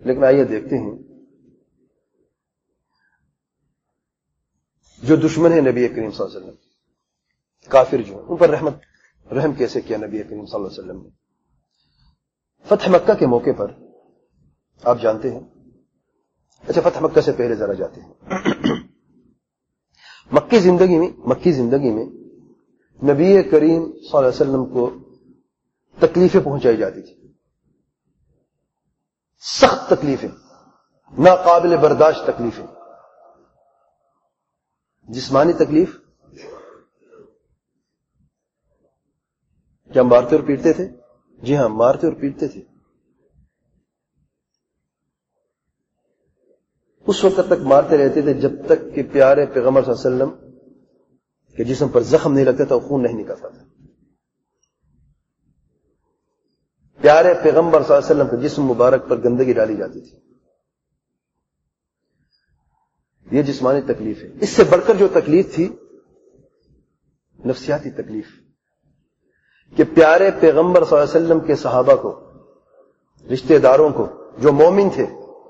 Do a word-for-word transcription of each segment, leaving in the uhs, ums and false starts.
لیکن آئیے دیکھتے ہیں جو دشمن ہے نبی کریم صلی اللہ علیہ وسلم، کافر جو ان پر رحمت رحم کیسے کیا نبی کریم صلی اللہ علیہ وسلم نے؟ فتح مکہ کے موقع پر آپ جانتے ہیں، اچھا فتح مکہ سے پہلے ذرا جاتے ہیں۔ مکی زندگی میں مکی زندگی میں نبی کریم صلی اللہ علیہ وسلم کو تکلیفیں پہنچائی جاتی تھی، سخت تکلیفیں، ناقابل برداشت تکلیفیں۔ جسمانی تکلیف، کیا مارتے اور پیٹتے تھے؟ جی ہاں، مارتے اور پیٹتے تھے۔ اس وقت تک مارتے رہتے تھے جب تک کہ پیارے پیغمبر صلی اللہ علیہ وسلم کے جسم پر زخم نہیں لگتا تھا، خون نہیں نکلتا تھا۔ پیارے پیغمبر صلی اللہ علیہ وسلم کے جسم مبارک پر گندگی ڈالی جاتی تھی۔ یہ جسمانی تکلیف ہے۔ اس سے بڑھ کر جو تکلیف تھی نفسیاتی تکلیف، کہ پیارے پیغمبر صلی اللہ علیہ وسلم کے صحابہ کو، رشتہ داروں کو جو مومن تھے،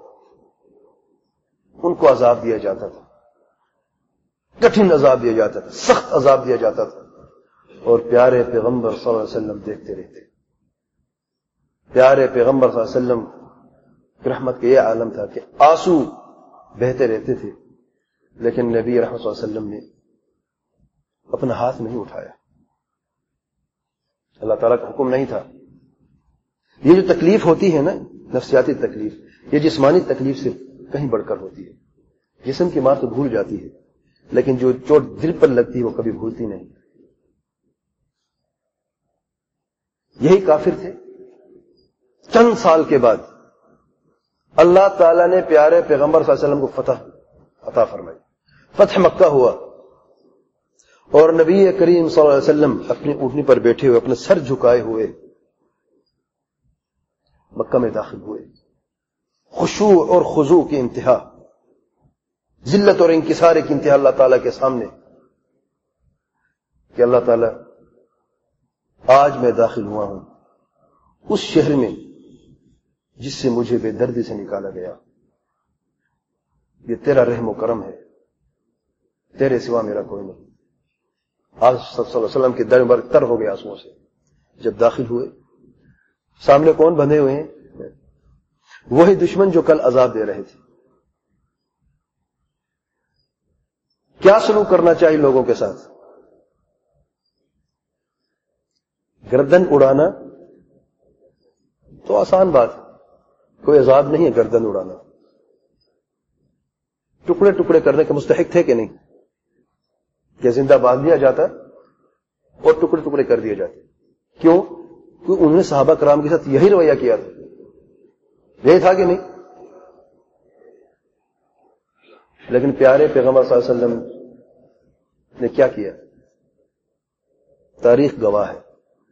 ان کو عذاب دیا جاتا تھا، کٹھن عذاب دیا جاتا تھا، سخت عذاب دیا جاتا تھا، اور پیارے پیغمبر صلی اللہ علیہ وسلم دیکھتے رہتے۔ پیارے پیغمبر صلی اللہ علیہ وسلم کی رحمت کا یہ عالم تھا کہ آنسو بہتے رہتے تھے، لیکن نبی رحمت صلی اللہ علیہ وسلم نے اپنا ہاتھ نہیں اٹھایا، اللہ تعالیٰ کا حکم نہیں تھا۔ یہ جو تکلیف ہوتی ہے نا، نفسیاتی تکلیف، یہ جسمانی تکلیف سے کہیں بڑھ کر ہوتی ہے۔ جسم کی مار تو بھول جاتی ہے، لیکن جو چوٹ دل پر لگتی ہے وہ کبھی بھولتی نہیں۔ یہی کافر تھے۔ چند سال کے بعد اللہ تعالیٰ نے پیارے پیغمبر صلی اللہ علیہ وسلم کو فتح عطا فرمائی، فتح مکہ ہوا، اور نبی کریم صلی اللہ علیہ وسلم اپنی اونٹنی پر بیٹھے ہوئے، اپنے سر جھکائے ہوئے مکہ میں داخل ہوئے۔ خشوع اور خضوع کی انتہا، ذلت اور انکسار کی انتہا اللہ تعالیٰ کے سامنے، کہ اللہ تعالیٰ آج میں داخل ہوا ہوں اس شہر میں جس سے مجھے بے دردی سے نکالا گیا۔ یہ تیرا رحم و کرم ہے، تیرے سوا میرا کوئی نہیں۔ آج صلی اللہ علیہ وسلم کے در مبارک تر ہو گیا آنسوؤں سے۔ جب داخل ہوئے، سامنے کون بندھے ہوئے ہیں؟ وہی دشمن جو کل عذاب دے رہے تھے۔ کیا سلوک کرنا چاہیے لوگوں کے ساتھ؟ گردن اڑانا تو آسان بات ہے، کوئی عذاب نہیں ہے گردن اڑانا۔ ٹکڑے ٹکڑے کرنے کے مستحق تھے کہ نہیں؟ کہ زندہ باندھ دیا جاتا اور ٹکڑے ٹکڑے کر دیے جاتے؟ کیوں؟ کیونکہ انہوں نے صحابہ کرام کے ساتھ یہی رویہ کیا تھا، یہی تھا کہ نہیں؟ لیکن پیارے پیغمبر صلی اللہ علیہ وسلم نے کیا کیا؟ تاریخ گواہ ہے۔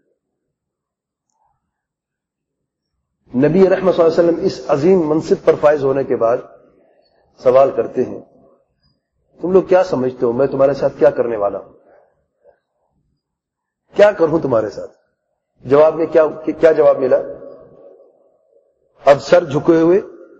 نبی رحمت صلی اللہ علیہ وسلم اس عظیم منصب پر فائز ہونے کے بعد سوال کرتے ہیں، تم لوگ کیا سمجھتے ہو میں تمہارے ساتھ کیا کرنے والا ہوں؟ کیا کروں تمہارے ساتھ؟ جواب میں کیا کیا جواب ملا؟ اب سر جھکے ہوئے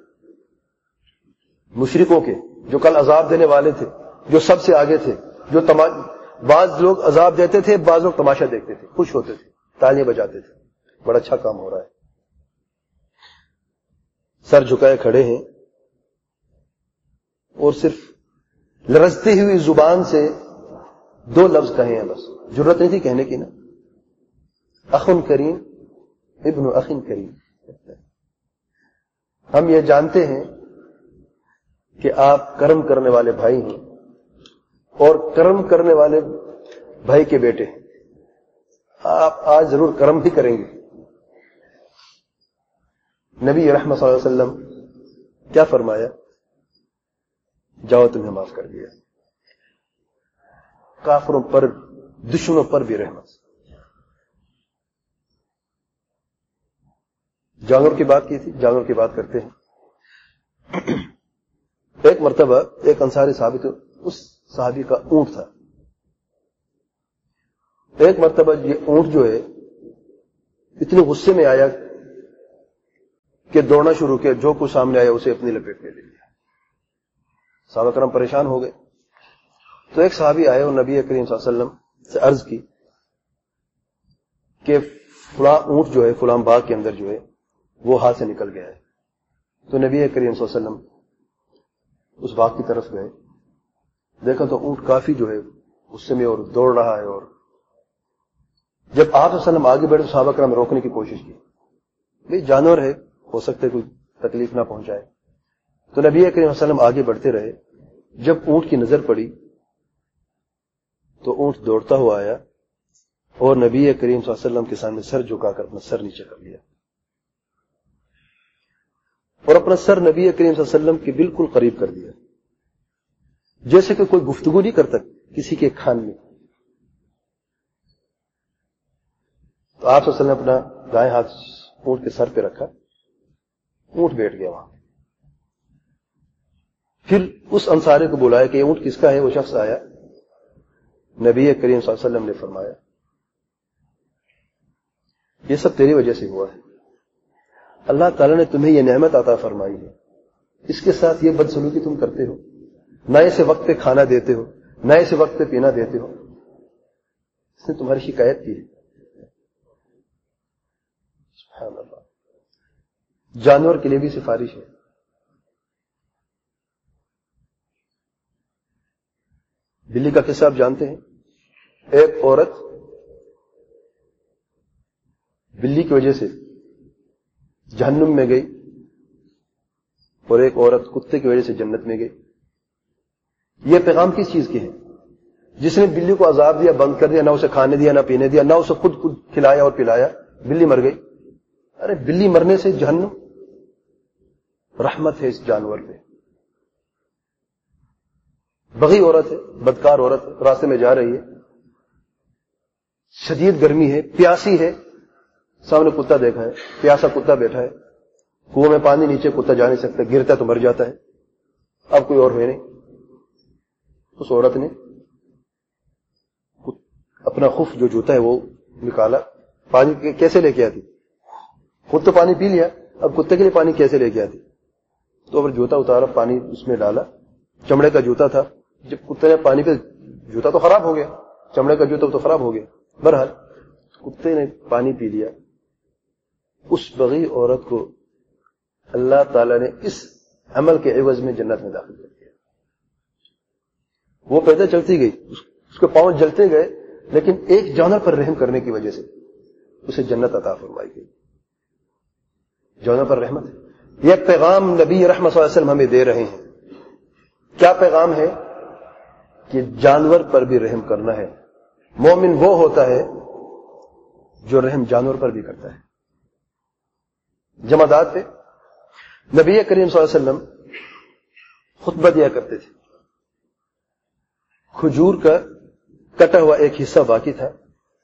مشرکوں کے جو کل عذاب دینے والے تھے، جو سب سے آگے تھے، جو تما... بعض لوگ عذاب دیتے تھے، بعض لوگ تماشا دیکھتے تھے، خوش ہوتے تھے، تالیاں بجاتے تھے، بڑا اچھا کام ہو رہا ہے۔ سر جھکائے کھڑے ہیں اور صرف لرزتی ہوئی زبان سے دو لفظ کہے ہیں، بس ضرورت نہیں تھی کہنے کی نا، اخن کریم ابن اخن کریم۔ ہم یہ جانتے ہیں کہ آپ کرم کرنے والے بھائی ہیں اور کرم کرنے والے بھائی کے بیٹے ہیں، آپ آج ضرور کرم بھی کریں گے۔ نبی رحمت صلی اللہ علیہ وسلم کیا فرمایا؟ جاؤ تمہیں معاف کر دیا۔ کافروں پر، دشمنوں پر بھی رحمت۔ جانور کی بات کی تھی، جانور کی بات کرتے ہیں۔ ایک مرتبہ ایک انصاری صحابی تھا، اس صحابی کا اونٹ تھا۔ ایک مرتبہ یہ اونٹ جو ہے اتنے غصے میں آیا کہ دوڑنا شروع کیا, جو کچھ سامنے آیا اسے اپنی لپیٹ میں لے لیا. صحابہ کرام پریشان ہو گئے. تو ایک صحابی آئے اور نبی کریم صلی اللہ علیہ وسلم سے عرض کی کہ فلاں اونٹ جو ہے فلاں باغ کے اندر جو ہے وہ ہاتھ سے نکل گیا ہے. تو نبی کریم صلی اللہ علیہ وسلم اس باغ کی طرف گئے, دیکھا تو اونٹ کافی جو ہے غصے میں اور دوڑ رہا ہے. اور جب آپ صلی اللہ علیہ وسلم آگے بڑھے تو صحابہ کرام روکنے کی کوشش کی, بھئی جانور ہے, ہو سکتا ہے کوئی تکلیف نہ پہنچائے. تو نبی کریم صلی اللہ علیہ وسلم آگے بڑھتے رہے. جب اونٹ کی نظر پڑی تو اونٹ دوڑتا ہوا آیا اور نبی کریم صلی اللہ علیہ وسلم کے سامنے سر جھکا کر اپنا سر نیچے کر لیا, اور اپنا سر نبی کریم صلی اللہ علیہ وسلم کے بالکل قریب کر دیا, جیسے کہ کوئی گفتگو نہیں کرتا کسی کے کان میں. تو آپ صلی اللہ علیہ وسلم نے اپنا دائیں ہاتھ اونٹ کے سر پہ رکھا, اونٹ بیٹھ گیا وہاں. پھر اس انصاری کو بلایا کہ یہ اونٹ کس کا ہے. وہ شخص آیا, نبی کریم صلی اللہ علیہ وسلم نے فرمایا یہ سب تیری وجہ سے ہوا ہے, اللہ تعالیٰ نے تمہیں یہ نعمت عطا فرمائی ہے, اس کے ساتھ یہ بدسلوکی تم کرتے ہو, نہ اسے وقت پہ کھانا دیتے ہو, نہ اسے وقت پہ پینا دیتے ہو. اس نے تمہاری شکایت کی ہے. سبحان اللہ. جانور کے لیے بھی سفارش ہے. بلی کا قصہ آپ جانتے ہیں. ایک عورت بلی کی وجہ سے جہنم میں گئی اور ایک عورت کتے کی وجہ سے جنت میں گئی. یہ پیغام کس چیز کے ہے؟ جس نے بلی کو عذاب دیا, بند کر دیا, نہ اسے کھانے دیا, نہ پینے دیا, نہ اسے خود خود کھلایا اور پلایا, بلی مر گئی. ارے بلی مرنے سے جہنم, رحمت ہے اس جانور پہ. بغی عورت ہے, بدکار عورت, راستے میں جا رہی ہے, شدید گرمی ہے, پیاسی ہے, سامنے کتا دیکھا ہے, پیاسا کتا بیٹھا ہے, کنویں میں پانی نیچے, کتا جا نہیں سکتا, گرتا تو مر جاتا ہے, اب کوئی اور ہے نہیں. اس عورت نے اپنا خف جو جوتا ہے وہ نکالا, پانی کیسے لے کے آتی, خود تو پانی پی لیا, اب کتے کے لیے پانی کیسے لے کے آتی. تو اگر جوتا اتارا, پانی اس میں ڈالا, چمڑے کا جوتا تھا, جب کتے نے پانی پہ, جوتا تو خراب ہو گیا, چمڑے کا جوتا تو خراب ہو گیا, بہرحال کتے نے پانی پی لیا. اس بغی عورت کو اللہ تعالی نے اس عمل کے عوض میں جنت میں داخل کر دیا. وہ پیدل چلتی گئی, اس کے پاؤں جلتے گئے, لیکن ایک جانور پر رحم کرنے کی وجہ سے اسے جنت عطا فرمائی گئی. جانور پر رحمت ہے. یہ پیغام نبی رحمت صلی اللہ علیہ وسلم ہمیں دے رہے ہیں. کیا پیغام ہے؟ کہ جانور پر بھی رحم کرنا ہے. مومن وہ ہوتا ہے جو رحم جانور پر بھی کرتا ہے. جمادات پہ نبی کریم صلی اللہ علیہ وسلم خطبہ دیا کرتے تھے. کھجور کا کٹا ہوا ایک حصہ باقی تھا,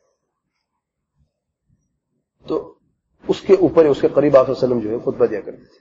تو اس کے اوپر اس کے قریب آپ صلی اللہ علیہ وسلم جو ہے خطبہ دیا کرتے تھے.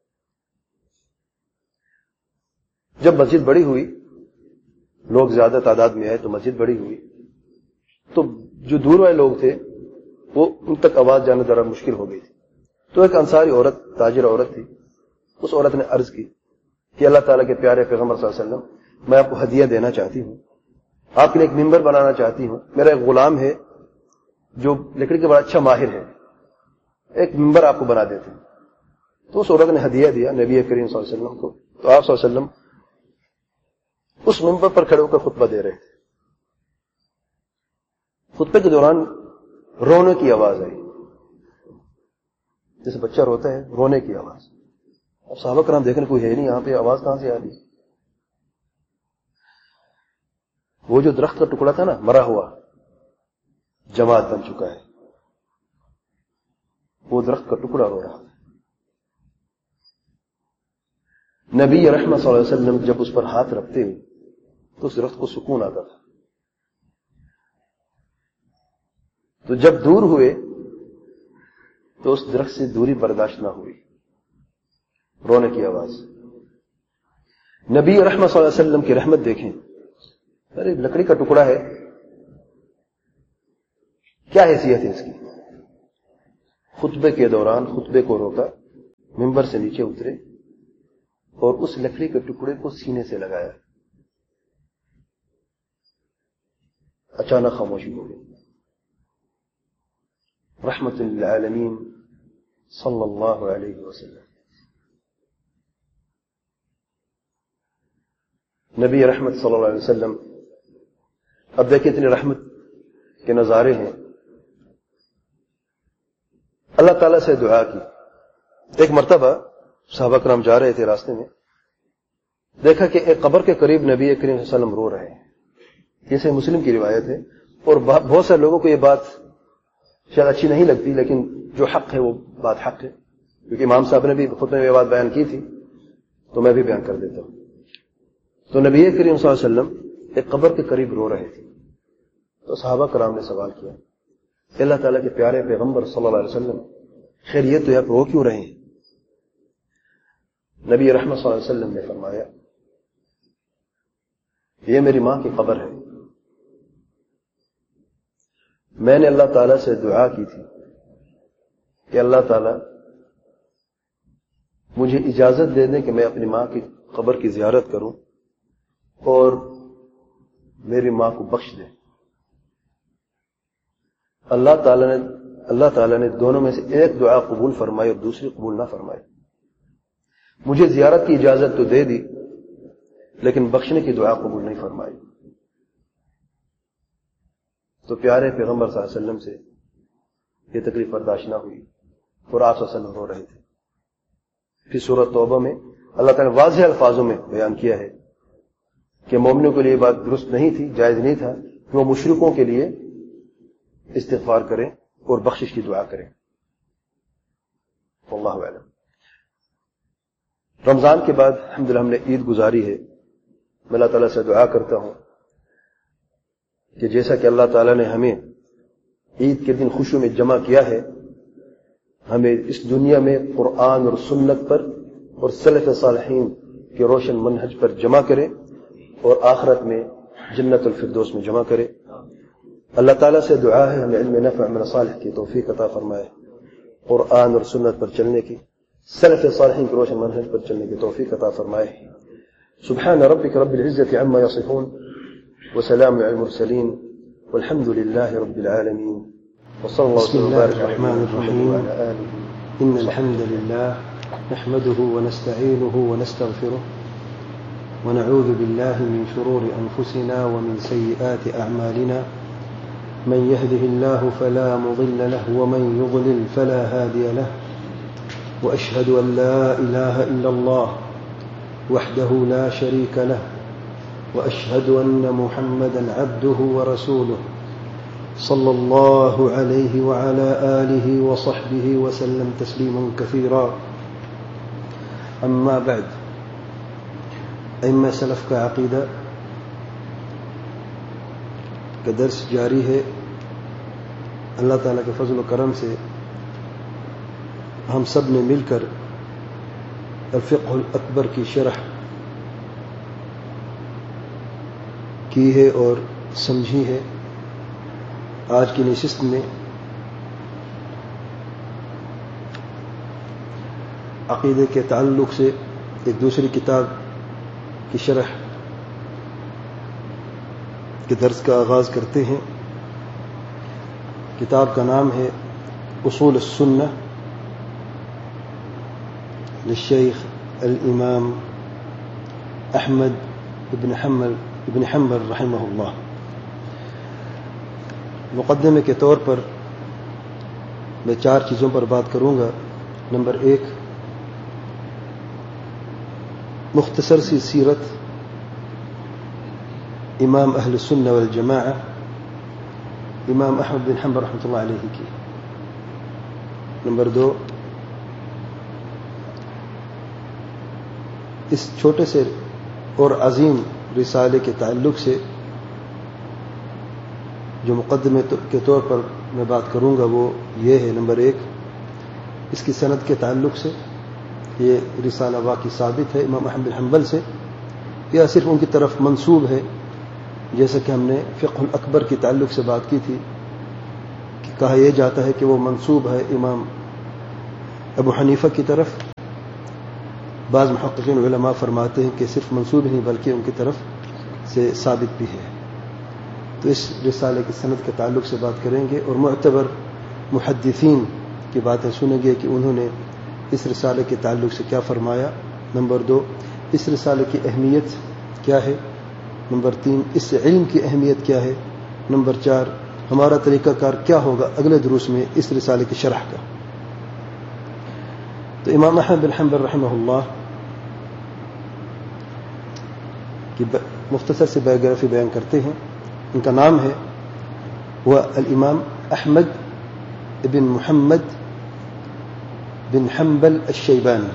جب مسجد بڑی ہوئی, لوگ زیادہ تعداد میں آئے تو مسجد بڑی ہوئی, تو جو دور والے لوگ تھے وہ ان تک آواز جانا ذرا مشکل ہو گئی تھی. تو ایک انصاری عورت, تاجر عورت تھی, اس عورت نے عرض کی کہ اللہ تعالیٰ کے پیارے پیغمبر صلی اللہ علیہ وسلم, میں آپ کو ہدیہ دینا چاہتی ہوں, آپ کے لیے ایک ممبر بنانا چاہتی ہوں. میرا ایک غلام ہے جو لکڑی کے بڑا اچھا ماہر ہے, ایک ممبر آپ کو بنا دیتے ہیں. تو اس عورت نے ہدیہ دیا نبی کریم صلی اللہ علیہ وسلم کو. تو آپ صلی اللہ علیہ وسلم اس ممبر پر کھڑے ہو کر خطبہ دے رہے تھے. خطبے کے دوران رونے کی آواز آئی, جیسے بچہ روتا ہے, رونے کی آواز. اب صحابہ کرام دیکھنے کوئی ہے نہیں یہاں پہ, آواز کہاں سے آ رہی. وہ جو درخت کا ٹکڑا تھا نا, مرا ہوا, جماعت بن چکا ہے, وہ درخت کا ٹکڑا رو رہا. نبی رحمت صلی اللہ علیہ وسلم جب اس پر ہاتھ رکھتے تو اس درخت کو سکون آتا تھا. تو جب دور ہوئے تو اس درخت سے دوری برداشت نہ ہوئی, رونے کی آواز. نبی رحمت صلی اللہ علیہ وسلم کی رحمت دیکھیں, ارے لکڑی کا ٹکڑا ہے, کیا حیثیت ہے اس کی. خطبے کے دوران خطبے کو روکا, منبر سے نیچے اترے اور اس لکڑی کے ٹکڑے کو سینے سے لگایا. اچانک خاموشی ہو گئی. رحمت للعالمین صلی اللہ علیہ وسلم. نبی رحمت صلی اللہ علیہ وسلم. اب دیکھیں اتنی رحمت کے نظارے ہیں. اللہ تعالیٰ سے دعا کی. ایک مرتبہ صحابہ کرام جا رہے تھے راستے میں, دیکھا کہ ایک قبر کے قریب نبی کریم صلی اللہ علیہ وسلم رو رہے ہیں. جیسے مسلم کی روایت ہے, اور بہت سے لوگوں کو یہ بات شاید اچھی نہیں لگتی, لیکن جو حق ہے وہ بات حق ہے, کیونکہ امام صاحب نے بھی خطبے میں یہ بات بیان کی تھی تو میں بھی بیان کر دیتا ہوں. تو نبی کریم صلی اللہ علیہ وسلم ایک قبر کے قریب رو رہے تھے. تو صحابہ کرام نے سوال کیا, اللہ تعالیٰ کے پیارے پیغمبر صلی اللہ علیہ وسلم, خیر یہ تو یہ آپ رو کیوں رہے ہیں؟ نبی رحمت صلی اللہ علیہ وسلم نے فرمایا, یہ میری ماں کی قبر ہے. میں نے اللہ تعالیٰ سے دعا کی تھی کہ اللہ تعالیٰ مجھے اجازت دے دیں کہ میں اپنی ماں کی قبر کی زیارت کروں اور میری ماں کو بخش دے. اللہ تعالیٰ نے اللہ تعالیٰ نے دونوں میں سے ایک دعا قبول فرمائی اور دوسری قبول نہ فرمائی. مجھے زیارت کی اجازت تو دے دی, لیکن بخشنے کی دعا قبول نہیں فرمائی. تو پیارے پیغمبر صلی اللہ علیہ وسلم سے یہ تکلیف برداشت نہ ہوئی اور آپ صلی اللہ علیہ وسلم رو رہے تھے. پھر سورۃ توبہ میں اللہ تعالیٰ نے واضح الفاظوں میں بیان کیا ہے کہ مومنوں کے لیے یہ بات درست نہیں تھی, جائز نہیں تھا کہ وہ مشرکوں کے لیے استغفار کریں اور بخشش کی دعا کریں. واللہ اعلم. رمضان کے بعد الحمدللہ ہم نے عید گزاری ہے. میں اللہ تعالیٰ سے دعا کرتا ہوں کہ جیسا کہ اللہ تعالیٰ نے ہمیں عید کے دن خوشیوں میں جمع کیا ہے, ہمیں اس دنیا میں قرآن اور سنت پر اور سلف صالحین کے روشن منہج پر جمع کرے اور آخرت میں جنت الفردوس میں جمع کرے. اللہ تعالیٰ سے دعا ہے ہمیں علم نافع عمل صالح کی توفیق عطا فرمائے, قرآن اور سنت پر چلنے کی, سلف صالحین کے روشن منہج پر چلنے کی توفیق عطا فرمائے. سبحان ربك رب العزة عما يصفون وسلام على المرسلين والحمد لله رب العالمين وصلى الله بسم الله وبارك الرحمن الرحيم. وعلى آله إن الحمد لله نحمده ونستعينه ونستغفره ونعوذ بالله من شرور أنفسنا ومن سيئات أعمالنا, من يهده الله فلا مضل له ومن يضلل فلا هادي له, وأشهد أن لا إله إلا الله وحده لا شريك له, وأشهد أن محمدا عبده ورسوله صلى الله عليه وعلى آله وصحبه وسلم تسليما كثيرا. أما بعد, ائمہ سلف کا عقیدہ کا درس جاری ہے. اللہ تعالیٰ کے فضل و کرم سے ہم سب نے مل کر الفقہ الاکبر کی شرح کی ہے اور سمجھی ہے. آج کی نشست میں عقیدے کے تعلق سے ایک دوسری کتاب کی شرح کے درس کا آغاز کرتے ہیں. کتاب کا نام ہے اصول السنہ للشیخ الامام احمد ابن حنبل ابن حنبل رحمہ اللہ. مقدمے کے طور پر میں چار چیزوں پر بات کروں گا. نمبر ایک, مختصر سی سیرت امام اہل سنہ والجماعہ امام احمد بن حنبل رحمۃ اللہ علیہ کی. نمبر دو, اس چھوٹے سے اور عظیم رسالے کے تعلق سے جو مقدمے کے طور پر میں بات کروں گا وہ یہ ہے. نمبر ایک, اس کی سند کے تعلق سے یہ رسالہ واقعی ثابت ہے امام احمد بن حنبل سے, یا صرف ان کی طرف منسوب ہے, جیسا کہ ہم نے فقہ الاکبر کے تعلق سے بات کی تھی کہ کہا یہ جاتا ہے کہ وہ منسوب ہے امام ابو حنیفہ کی طرف, بعض محققین علماء فرماتے ہیں کہ صرف منسوب نہیں بلکہ ان کی طرف سے ثابت بھی ہے. تو اس رسالے کی سند کے تعلق سے بات کریں گے اور معتبر محدثین کی باتیں سنیں گے کہ انہوں نے اس رسالے کے تعلق سے کیا فرمایا. نمبر دو، اس رسالے کی اہمیت کیا ہے. نمبر تین، اس سے علم کی اہمیت کیا ہے. نمبر چار، ہمارا طریقہ کار کیا ہوگا اگلے دروس میں اس رسالے کی شرح کا. تو امام احمد بن حنبل رحمہ اللہ کی مختصر سے بایوگرافی بیان کرتے ہیں. ان کا نام ہے وہ الامام احمد بن محمد بن حنبل الشیبانی.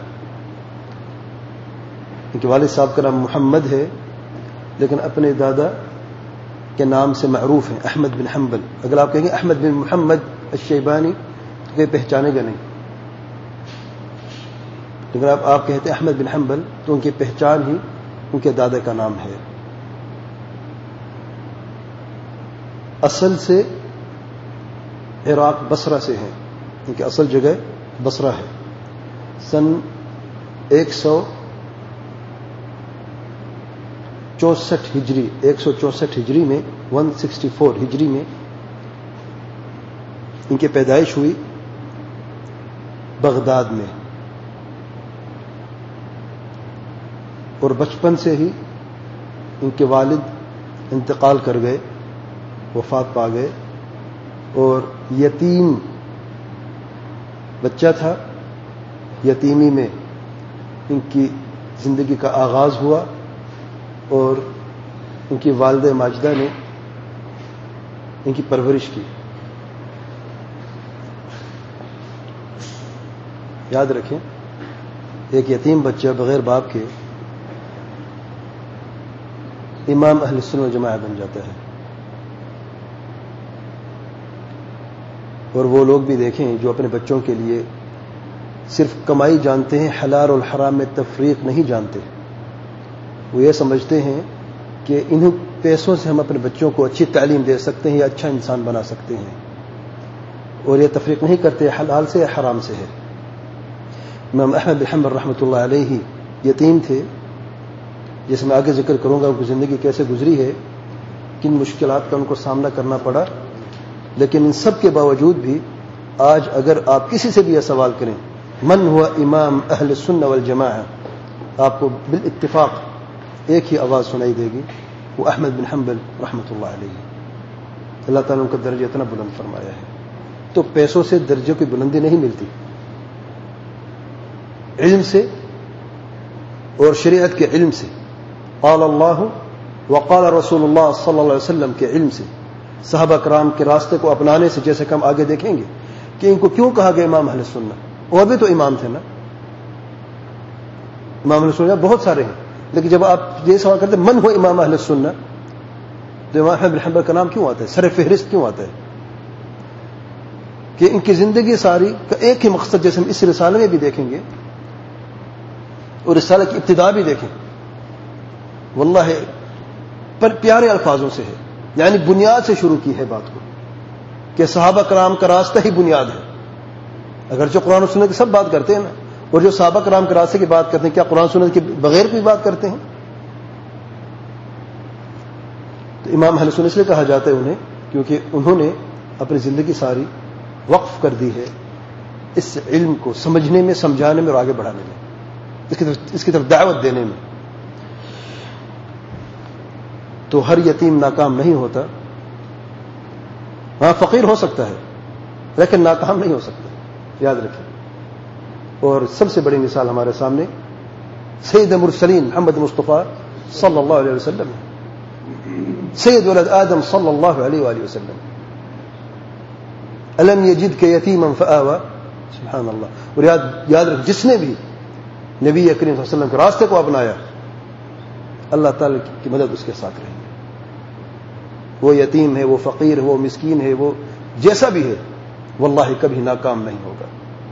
ان کے والد صاحب کا نام محمد ہے لیکن اپنے دادا کے نام سے معروف ہیں احمد بن حنبل. اگر آپ کہیں گے احمد بن محمد الشیبانی تو کوئی پہچانے گا نہیں، لیکن آپ آپ کہتے ہیں احمد بن حنبل تو ان کی پہچان ہی ان کے دادا کا نام ہے. اصل سے عراق بصرہ سے ہیں، ان کی اصل جگہ بصرہ ہے. سن ایک سو چونسٹھ ہجری ایک سو چونسٹھ ہجری میں ون سکسٹی فور ہجری میں ان کی پیدائش ہوئی بغداد میں، اور بچپن سے ہی ان کے والد انتقال کر گئے، وفات پا گئے، اور یتیم بچہ تھا. یتیمی میں ان کی زندگی کا آغاز ہوا اور ان کی والدہ ماجدہ نے ان کی پرورش کی. یاد رکھیں، ایک یتیم بچہ بغیر باپ کے امام اہل سنت والجماعہ بن جاتا ہے. اور وہ لوگ بھی دیکھیں جو اپنے بچوں کے لیے صرف کمائی جانتے ہیں، حلال اور حرام میں تفریق نہیں جانتے. وہ یہ سمجھتے ہیں کہ انہیں پیسوں سے ہم اپنے بچوں کو اچھی تعلیم دے سکتے ہیں یا اچھا انسان بنا سکتے ہیں، اور یہ تفریق نہیں کرتے حلال سے یا حرام سے ہے. امام احمد بن حنبل رحمۃ اللہ علیہ یتیم تھے، جیسے میں آگے ذکر کروں گا ان کی زندگی کیسے گزری ہے، کن مشکلات کا ان کو سامنا کرنا پڑا. لیکن ان سب کے باوجود بھی آج اگر آپ کسی سے بھی یہ سوال کریں من ہوا امام اہل السنہ والجماعہ، آپ کو بالاتفاق ایک ہی آواز سنائی دے گی، وہ احمد بن حنبل رحمۃ اللہ علیہ. اللہ تعالیٰ نے ان کا درجہ اتنا بلند فرمایا ہے. تو پیسوں سے درجے کی بلندی نہیں ملتی، علم سے اور شریعت کے علم سے، قال اللہ وقال رسول اللہ صلی اللہ علیہ وسلم کے علم سے، صحابہ کرام کے راستے کو اپنانے سے. جیسے کہ ہم آگے دیکھیں گے کہ ان کو کیوں کہا گیا امام اہل سنہ، وہ بھی تو امام تھے نا. امام اہل سنہ بہت سارے ہیں، لیکن جب آپ یہ سوال کرتے من ہو امام اہل سنہ تو امام احمد بن حنبل کا نام کیوں آتا ہے، سر فہرست کیوں آتا ہے؟ کہ ان کی زندگی ساری کا ایک ہی مقصد، جیسے ہم اس رسالے میں بھی دیکھیں گے اور رسالے کی ابتدا بھی دیکھیں، واللہ پر پیارے الفاظوں سے ہے. یعنی بنیاد سے شروع کی ہے بات کو کہ صحابہ کرام کا راستہ ہی بنیاد ہے. اگرچہ قرآن و سنت کی سب بات کرتے ہیں نا، اور جو صحابہ کرام کے راستے کی بات کرتے ہیں کیا قرآن و سنت کے بغیر کوئی بات کرتے ہیں؟ تو امام اہل سنت اس لیے کہا جاتا ہے انہیں کیونکہ انہوں نے اپنی زندگی ساری وقف کر دی ہے اس علم کو سمجھنے میں، سمجھانے میں اور آگے بڑھانے میں، اس کی طرف اس کی طرف دعوت دینے میں. تو ہر یتیم ناکام نہیں ہوتا، ہاں فقیر ہو سکتا ہے لیکن ناکام نہیں ہو سکتا، یاد رکھیں. اور سب سے بڑی مثال ہمارے سامنے سید المرسلین محمد مصطفیٰ صلی اللہ علیہ وسلم، سید ولد آدم صلی اللہ علیہ وآلہ وسلم. الم یجدک یتیما فآوی، سبحان اللہ. اور یاد یاد رکھ، جس نے بھی نبی کریم صلی اللہ علیہ وسلم کے راستے کو اپنایا اللہ تعالی کی مدد اس کے ساتھ رہی. وہ یتیم ہے، وہ فقیر ہے، وہ مسکین ہے، وہ جیسا بھی ہے، واللہ کبھی ناکام نہیں ہوگا.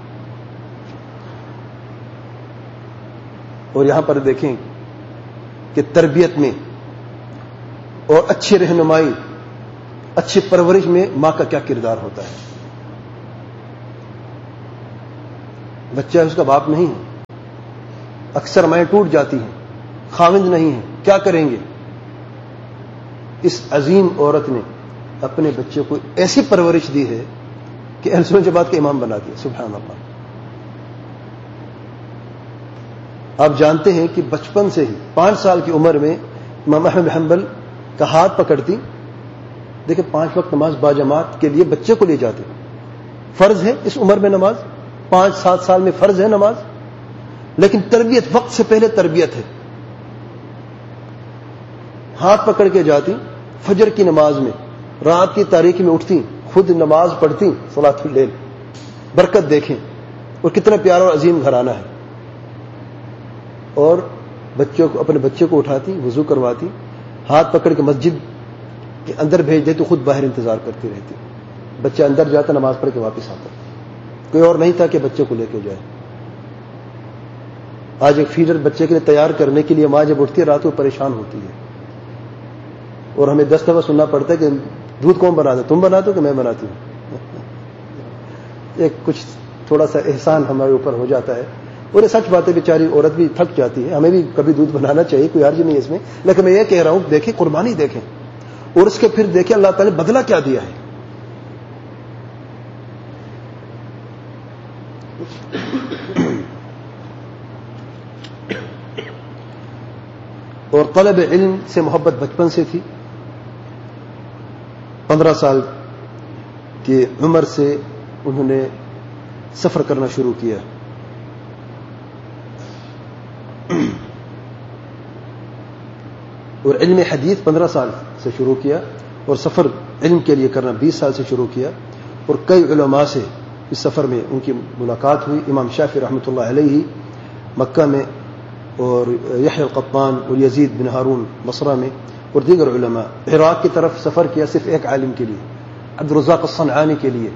اور یہاں پر دیکھیں کہ تربیت میں اور اچھی رہنمائی، اچھی پرورش میں ماں کا کیا کردار ہوتا ہے. بچہ اس کا باپ نہیں ہے، اکثر مائیں ٹوٹ جاتی ہیں، خاوند نہیں ہیں، کیا کریں گے؟ اس عظیم عورت نے اپنے بچے کو ایسی پرورش دی ہے کہ اہل سنت جماعت کا امام بنا دیا. سبحان اللہ. آپ جانتے ہیں کہ بچپن سے ہی پانچ سال کی عمر میں امام احمد بن حنبل کا ہاتھ پکڑتی. دیکھیں پانچ وقت نماز باجماعت کے لیے بچے کو لے جاتے، فرض ہے اس عمر میں نماز، پانچ سات سال میں فرض ہے نماز، لیکن تربیت وقت سے پہلے تربیت ہے. ہاتھ پکڑ کے جاتی، فجر کی نماز میں رات کی تاریکی میں اٹھتی، خود نماز پڑھتی، صلاۃ اللیل. برکت دیکھیں اور کتنا پیارا اور عظیم گھرانہ ہے. اور بچوں کو اپنے بچے کو اٹھاتی، وضو کرواتی، ہاتھ پکڑ کے مسجد کے اندر بھیج دے تو خود باہر انتظار کرتی رہتی. بچہ اندر جاتا، نماز پڑھ کے واپس آتا. کوئی اور نہیں تھا کہ بچے کو لے کے جائے. آج ایک فیڈر بچے کے لیے تیار کرنے کے لیے ماں جب اٹھتی ہے رات کو پریشان ہوتی ہے، اور ہمیں دس دفعہ سننا پڑتا ہے کہ دودھ کون بنا دے، تم بناتے ہو کہ میں بناتی ہوں. ایک کچھ تھوڑا سا احسان ہمارے اوپر ہو جاتا ہے. اور یہ سچ بات ہے، بیچاری عورت بھی تھک جاتی ہے، ہمیں بھی کبھی دودھ بنانا چاہیے، کوئی حرج نہیں ہے اس میں. لیکن میں یہ کہہ رہا ہوں دیکھیں قربانی دیکھیں، اور اس کے پھر دیکھیں اللہ تعالی نے بدلہ کیا دیا ہے. اور طلب علم سے محبت بچپن سے تھی. پندرہ سال کی عمر سے انہوں نے سفر کرنا شروع کیا. اور علم حدیث پندرہ سال سے شروع کیا، اور سفر علم کے لیے کرنا بیس سال سے شروع کیا. اور کئی علماء سے اس سفر میں ان کی ملاقات ہوئی. امام شافعی رحمۃ اللہ علیہ مکہ میں، اور یحییٰ القطان اور یزید بن ہارون بصرہ میں، اور دیگر علماء. عراق کی طرف سفر کیا صرف ایک عالم کے لیے، عبدالرزاق الصنعانی کے لیے.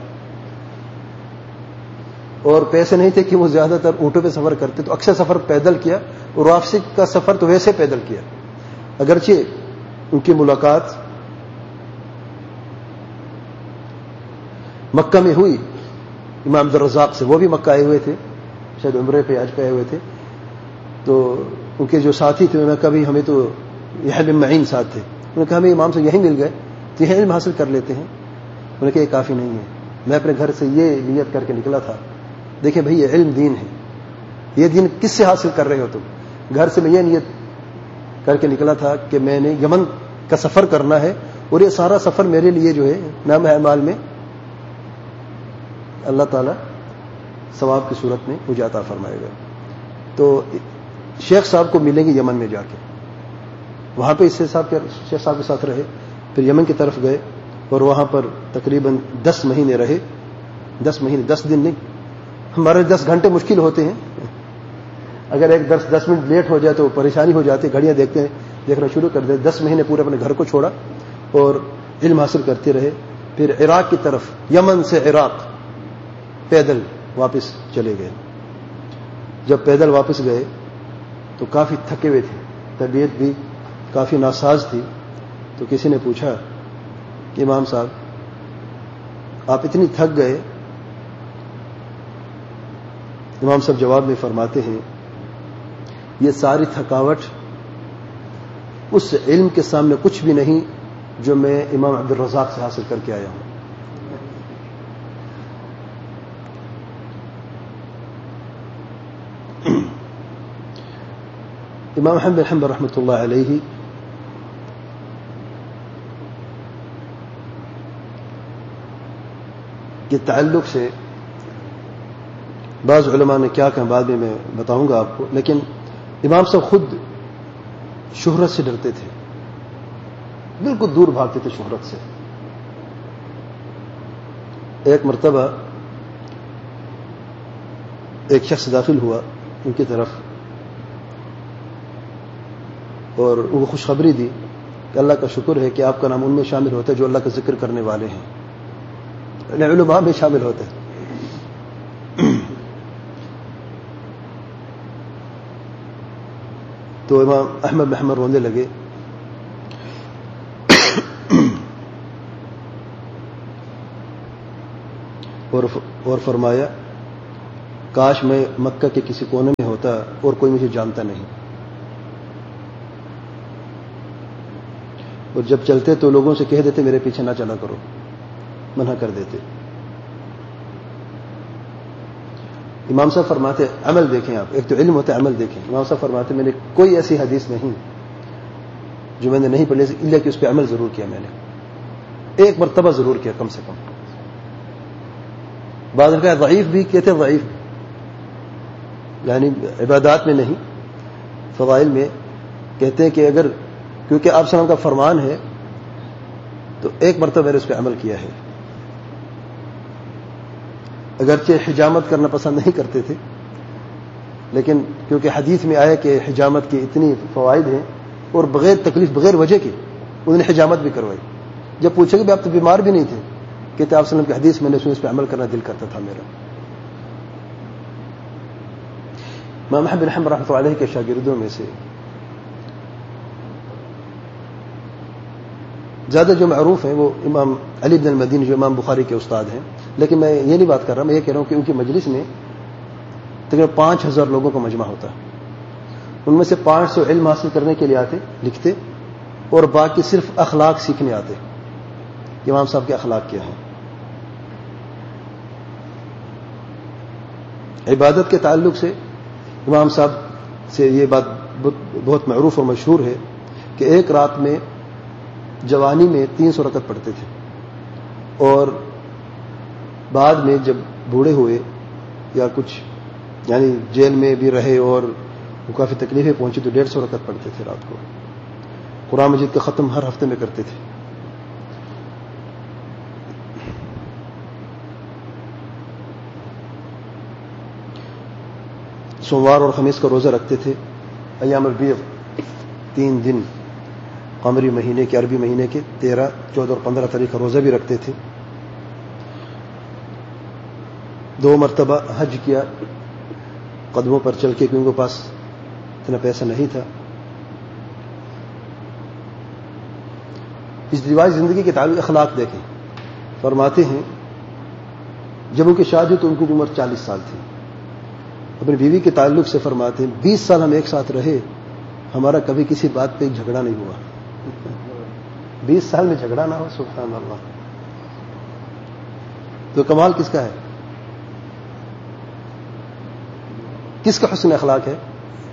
اور پیسے نہیں تھے کہ وہ زیادہ تر اونٹوں پہ سفر کرتے، تو اکثر سفر پیدل کیا، اور واپسی کا سفر تو ویسے پیدل کیا. اگرچہ ان کی ملاقات مکہ میں ہوئی امام عبدالرزاق سے، وہ بھی مکہ آئے ہوئے تھے، شاید عمرے پہ حج پہ آئے ہوئے تھے. تو ان کے جو ساتھی تھے انہوں نے کہا بھی ہمیں تو یحییٰ بن معین ساتھ تھے، انہوں نے کہا ہمیں امام سے یہیں مل گئے تو یہیں علم حاصل کر لیتے ہیں. انہوں نے کہا یہ کافی نہیں ہے، میں اپنے گھر سے یہ نیت کر کے نکلا تھا. دیکھیں بھائی یہ علم دین ہے، یہ دین کس سے حاصل کر رہے ہو تم؟ گھر سے میں یہ نیت کر کے نکلا تھا کہ میں نے یمن کا سفر کرنا ہے، اور یہ سارا سفر میرے لیے جو ہے نام اعمال میں اللہ تعالی ثواب کی صورت میں مجھے عطا فرمائے گا. تو شیخ صاحب کو ملیں گے یمن میں جا کے. وہاں پہ اس صاحب کے شیخ صاحب کے ساتھ رہے، پھر یمن کی طرف گئے، اور وہاں پر تقریباً دس مہینے رہے. دس مہینے دس دن نہیں، ہمارے دس گھنٹے مشکل ہوتے ہیں. اگر ایک درس دس منٹ لیٹ ہو جائے تو پریشانی ہو جاتی ہے، گھڑیاں دیکھتے ہیں دیکھنا شروع کر دیں. دس مہینے پورے اپنے گھر کو چھوڑا اور علم حاصل کرتے رہے. پھر عراق کی طرف، یمن سے عراق پیدل واپس چلے گئے. جب پیدل واپس گئے تو کافی تھکے ہوئے تھے، طبیعت بھی کافی ناساز تھی. تو کسی نے پوچھا امام صاحب آپ اتنی تھک گئے؟ امام صاحب جواب میں فرماتے ہیں یہ ساری تھکاوٹ اس علم کے سامنے کچھ بھی نہیں جو میں امام عبدالرزاق سے حاصل کر کے آیا ہوں. امام احمد بن حنبل رحمۃ اللہ علیہ کے تعلق سے بعض علماء نے کیا کہا بعد میں میں بتاؤں گا آپ کو، لیکن امام صاحب خود شہرت سے ڈرتے تھے، بالکل دور بھاگتے تھے شہرت سے. ایک مرتبہ ایک شخص داخل ہوا ان کی طرف اور ان کو خوشخبری دی کہ اللہ کا شکر ہے کہ آپ کا نام ان میں شامل ہوتا ہے جو اللہ کا ذکر کرنے والے ہیں، یعنی علماء میں شامل ہوتے ہیں. تو امام احمد بن حنبل رونے لگے. اور اور فرمایا کاش میں مکہ کے کسی کونے میں ہوتا اور کوئی مجھے جانتا نہیں. اور جب چلتے تو لوگوں سے کہہ دیتے میرے پیچھے نہ چلا کرو، منع کر دیتے. امام صاحب فرماتے عمل دیکھیں آپ، ایک تو علم ہوتا ہے، عمل دیکھیں. امام صاحب فرماتے میں نے کوئی ایسی حدیث نہیں جو میں نے نہیں پڑھی الا کہ اس پہ عمل ضرور کیا، میں نے ایک مرتبہ ضرور کیا کم سے کم. بعض کا ضعیف بھی کہتے ہیں، ضعیف یعنی عبادات میں نہیں، فضائل میں کہتے ہیں کہ اگر کیونکہ آپ صلی اللہ علیہ وسلم کا فرمان ہے تو ایک مرتبہ میں نے اس پہ عمل کیا ہے. اگرچہ حجامت کرنا پسند نہیں کرتے تھے، لیکن کیونکہ حدیث میں آیا کہ حجامت کی اتنی فوائد ہیں اور بغیر تکلیف بغیر وجہ کے انہوں نے حجامت بھی کروائی. جب پوچھے کہ آپ تو بیمار بھی نہیں تھے، کہتے آپ صلی اللہ علیہ وسلم کی حدیث میں نے سنی، اس پہ عمل کرنا دل کرتا تھا میرا. امام احمد بن حنبل رحمۃ اللہ علیہ کے شاگردوں میں سے زیادہ جو معروف ہیں وہ امام علی بن المدینی جو امام بخاری کے استاد ہیں. لیکن میں یہ نہیں بات کر رہا، میں یہ کہہ رہا ہوں کہ ان کی مجلس میں تقریباً پانچ ہزار لوگوں کا مجمع ہوتا ہے. ان میں سے پانچ سو علم حاصل کرنے کے لیے آتے لکھتے اور باقی صرف اخلاق سیکھنے آتے. امام صاحب کے اخلاق کیا ہیں. عبادت کے تعلق سے امام صاحب سے یہ بات بہت معروف اور مشہور ہے کہ ایک رات میں جوانی میں تین سو رکعت پڑھتے تھے، اور بعد میں جب بوڑھے ہوئے یا کچھ یعنی جیل میں بھی رہے اور کافی تکلیفیں پہنچی تو ڈیڑھ سو رکعت پڑھتے تھے رات کو. قرآن مجید کا ختم ہر ہفتے میں کرتے تھے. سوموار اور خمیس کا روزہ رکھتے تھے. ایام البیض تین دن قمری مہینے کے، عربی مہینے کے تیرہ چودہ اور پندرہ تاریخ کا روزہ بھی رکھتے تھے. دو مرتبہ حج کیا قدموں پر چل کے، کیونکہ ان کے پاس اتنا پیسہ نہیں تھا. اس رواج زندگی کے تعلق اخلاق دیکھیں. فرماتے ہیں جب ان کی شادی تو ان کی عمر چالیس سال تھی. اپنی بیوی کے تعلق سے فرماتے ہیں بیس سال ہم ایک ساتھ رہے، ہمارا کبھی کسی بات پہ جھگڑا نہیں ہوا. بیس سال میں جھگڑا نہ ہو، سبحان اللہ. تو کمال کس کا ہے؟ کس کا حسن اخلاق ہے؟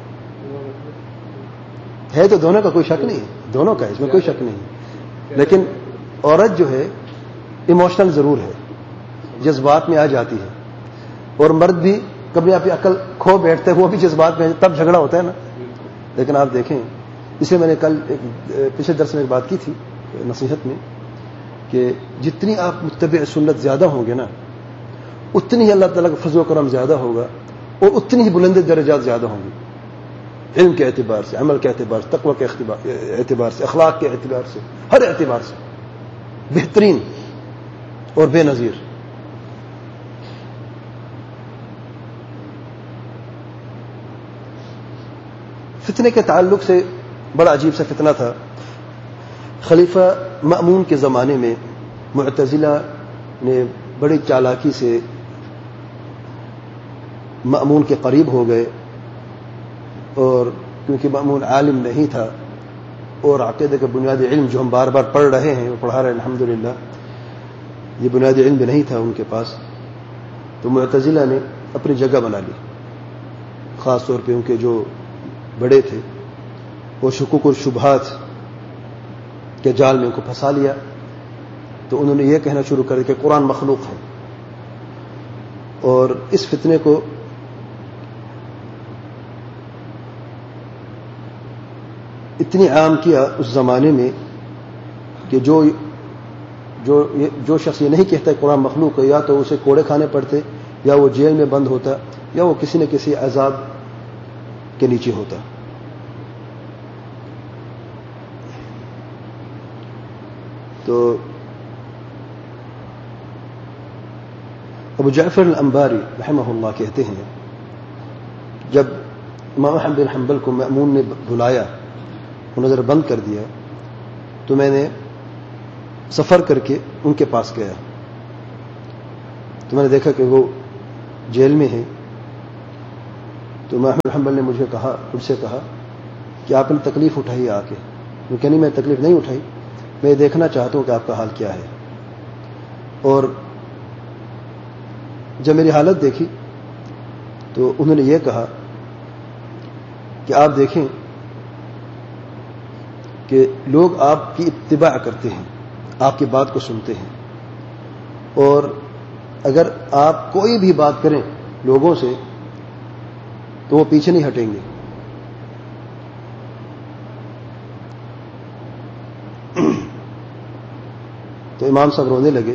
ہے تو دونوں کا، کوئی شک نہیں ہے، دونوں کا ہے، اس میں کوئی شک نہیں. لیکن عورت جو ہے ایموشنل ضرور ہے، جذبات میں آ جاتی ہے، اور مرد بھی کبھی آپ عقل کھو بیٹھتے ہیں، وہ بھی جذبات میں، تب جھگڑا ہوتا ہے نا. لیکن آپ دیکھیں، اسے میں نے کل پچھلے درس میں ایک بات کی تھی نصیحت میں کہ جتنی آپ متبع سنت زیادہ ہوں گے نا، اتنی ہی اللہ تعالیٰ کا فضل و کرم زیادہ ہوگا اور اتنی ہی بلند درجات زیادہ ہوں گے، علم کے اعتبار سے، عمل کے اعتبار سے، تقوی کے اعتبار سے، اخلاق کے اعتبار سے، ہر اعتبار سے بہترین اور بے نظیر. فتنے کے تعلق سے بڑا عجیب سا فتنہ تھا. خلیفہ مأمون کے زمانے میں معتزلہ نے بڑی چالاکی سے مأمون کے قریب ہو گئے، اور کیونکہ مأمون عالم نہیں تھا اور عقیدے کا بنیادی علم جو ہم بار بار پڑھ رہے ہیں وہ پڑھا رہے ہیں الحمدللہ، یہ بنیادی علم بھی نہیں تھا ان کے پاس، تو معتزلہ نے اپنی جگہ بنا لی. خاص طور پہ ان کے جو بڑے تھے وہ شکوک اور شبہات کے جال میں ان کو پھنسا لیا. تو انہوں نے یہ کہنا شروع کر دیا کہ قرآن مخلوق ہے، اور اس فتنے کو اتنی عام کیا اس زمانے میں کہ جو جو جو شخص یہ نہیں کہتا کہ قرآن مخلوق ہے، یا تو اسے کوڑے کھانے پڑتے، یا وہ جیل میں بند ہوتا، یا وہ کسی نہ کسی عذاب کے نیچے ہوتا. تو ابو جعفر الانباری رحمہ اللہ کہتے ہیں جب امام احمد بن حنبل کو مأمون نے بلایا، وہ نظر بند کر دیا، تو میں نے سفر کر کے ان کے پاس گیا. تو میں نے دیکھا کہ وہ جیل میں ہیں تو امام احمد بن حنبل نے مجھے کہا مجھ سے کہا کہ آپ نے تکلیف اٹھائی آ کے. میں کہ نہیں میں تکلیف نہیں اٹھائی, میں دیکھنا چاہتا ہوں کہ آپ کا حال کیا ہے. اور جب میری حالت دیکھی تو انہوں نے یہ کہا کہ آپ دیکھیں کہ لوگ آپ کی اتباع کرتے ہیں, آپ کی بات کو سنتے ہیں, اور اگر آپ کوئی بھی بات کریں لوگوں سے تو وہ پیچھے نہیں ہٹیں گے. تو امام صاحب رونے لگے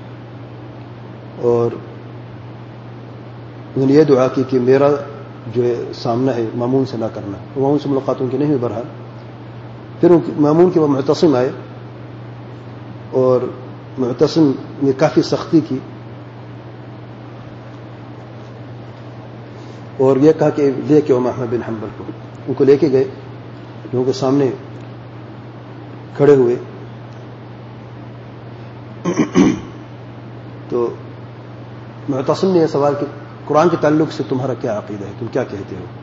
اور انہوں نے یہ دعا کی کہ میرا جو سامنا ہے مامون سے نہ کرنا. مامون سے ملاقات ان کی نہیں ہوئی بہرحال. پھر مامون کے وہ معتصم آئے اور معتصم نے کافی سختی کی اور یہ کہا کہ لے کے امام احمد بن حنبل کو. ان کو لے کے گئے, لوگوں کے سامنے کھڑے ہوئے. تو معتصم نے یہ سوال کہ قرآن کے تعلق سے تمہارا کیا عقیدہ ہے, تم کیا کہتے ہو؟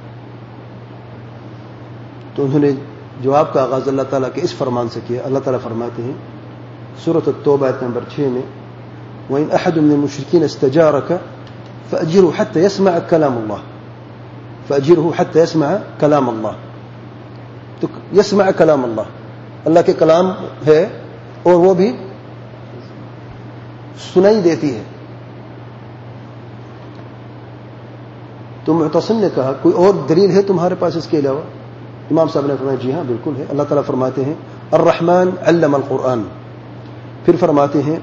تو انہوں نے جواب کا آغاز اللہ تعالیٰ کے اس فرمان سے کیا. اللہ تعالیٰ فرماتے ہیں سورۃ التوبہ آیت نمبر چھ میں وَإِنْ أَحَدٌ مِّنَ الْمُشْرِكِينَ اسْتَجَارَكَ فَأَجِرْهُ حَتَّى يَسْمَعَ كَلَامَ اللَّهِ فَأَجِرْهُ حَتَّى يَسْمَعَ كَلَامَ اللَّهِ. تو يسمع کلام اللہ, اللہ کے کلام ہے اور وہ بھی سنائی دیتی ہے. تو معتصم نے کہا کوئی اور دلیل ہے تمہارے پاس اس کے علاوہ؟ امام صاحب نے فرمایا جی ہاں بالکل ہے. اللہ تعالیٰ فرماتے ہیں الرحمن علم القرآن. پھر فرماتے ہیں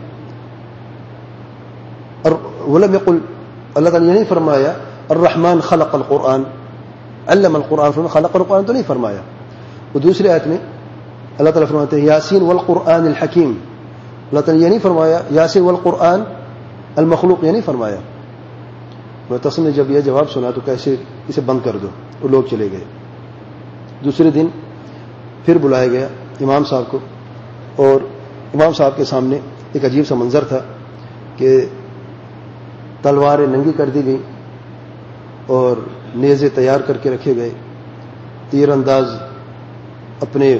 ولم يقل, اللہ تعالیٰ نے نہیں فرمایا الرحمن خلق القرآن علم القرآن, خلق القرآن تو نہیں فرمایا. وہ دوسری آیت میں اللہ تعالیٰ فرماتے ہیں یاسین والقرآن الحکیم. اللہ تعالیٰ نے یہ نہیں فرمایا یاسین والقرآن المخلوق, یہ نہیں فرمایا. معتصم نے جب یہ جواب سنا تو کیسے اسے بند کر دو, وہ لوگ چلے گئے. دوسرے دن پھر بلایا گیا امام صاحب کو, اور امام صاحب کے سامنے ایک عجیب سا منظر تھا کہ تلواریں ننگی کر دی گئیں اور نیزے تیار کر کے رکھے گئے. تیر انداز اپنے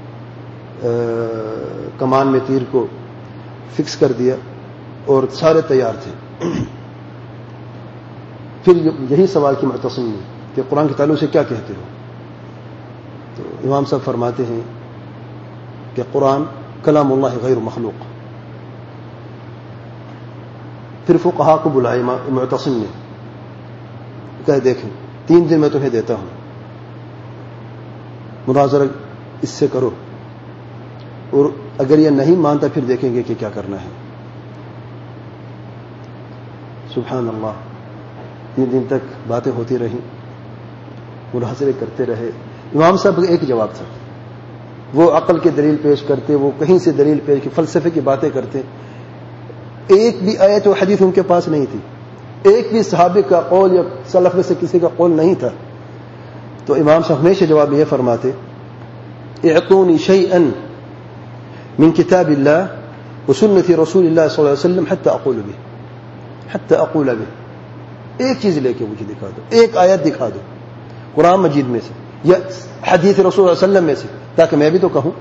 کمان میں تیر کو فکس کر دیا اور سارے تیار تھے. پھر یہی سوال کی معتصم نے کہ قرآن کے تعلق سے کیا کہتے ہو؟ تو امام صاحب فرماتے ہیں کہ قرآن کلام اللہ غیر مخلوق. پھر فقہا کو بلائے معتصم نے, کہا دیکھیں تین دن میں تمہیں دیتا ہوں, مناظرہ اس سے کرو, اور اگر یہ نہیں مانتا پھر دیکھیں گے کہ کیا کرنا ہے. سبحان اللہ. تین دن تک باتیں ہوتی رہیں, مناظرے کرتے رہے. امام صاحب کا ایک جواب تھا, وہ عقل کی دلیل پیش کرتے, وہ کہیں سے دلیل پیش کی, فلسفے کی باتیں کرتے. ایک بھی آیت و حدیث ان کے پاس نہیں تھی, ایک بھی صحابی کا قول یا سلف میں سے کسی کا قول نہیں تھا. تو امام صاحب ہمیشہ جواب یہ فرماتے اعطونی شیئا من کتاب اللہ وسنت رسول اللہ صلی اللہ علیہ وسلم حتی اقول به حتی اقول به. ایک چیز لے کے مجھے دکھا دو, ایک آیت دکھا دو قرآن مجید میں سے یا حدیث رسول اللہ علیہ وسلم میں سے, تاکہ میں بھی تو کہوں.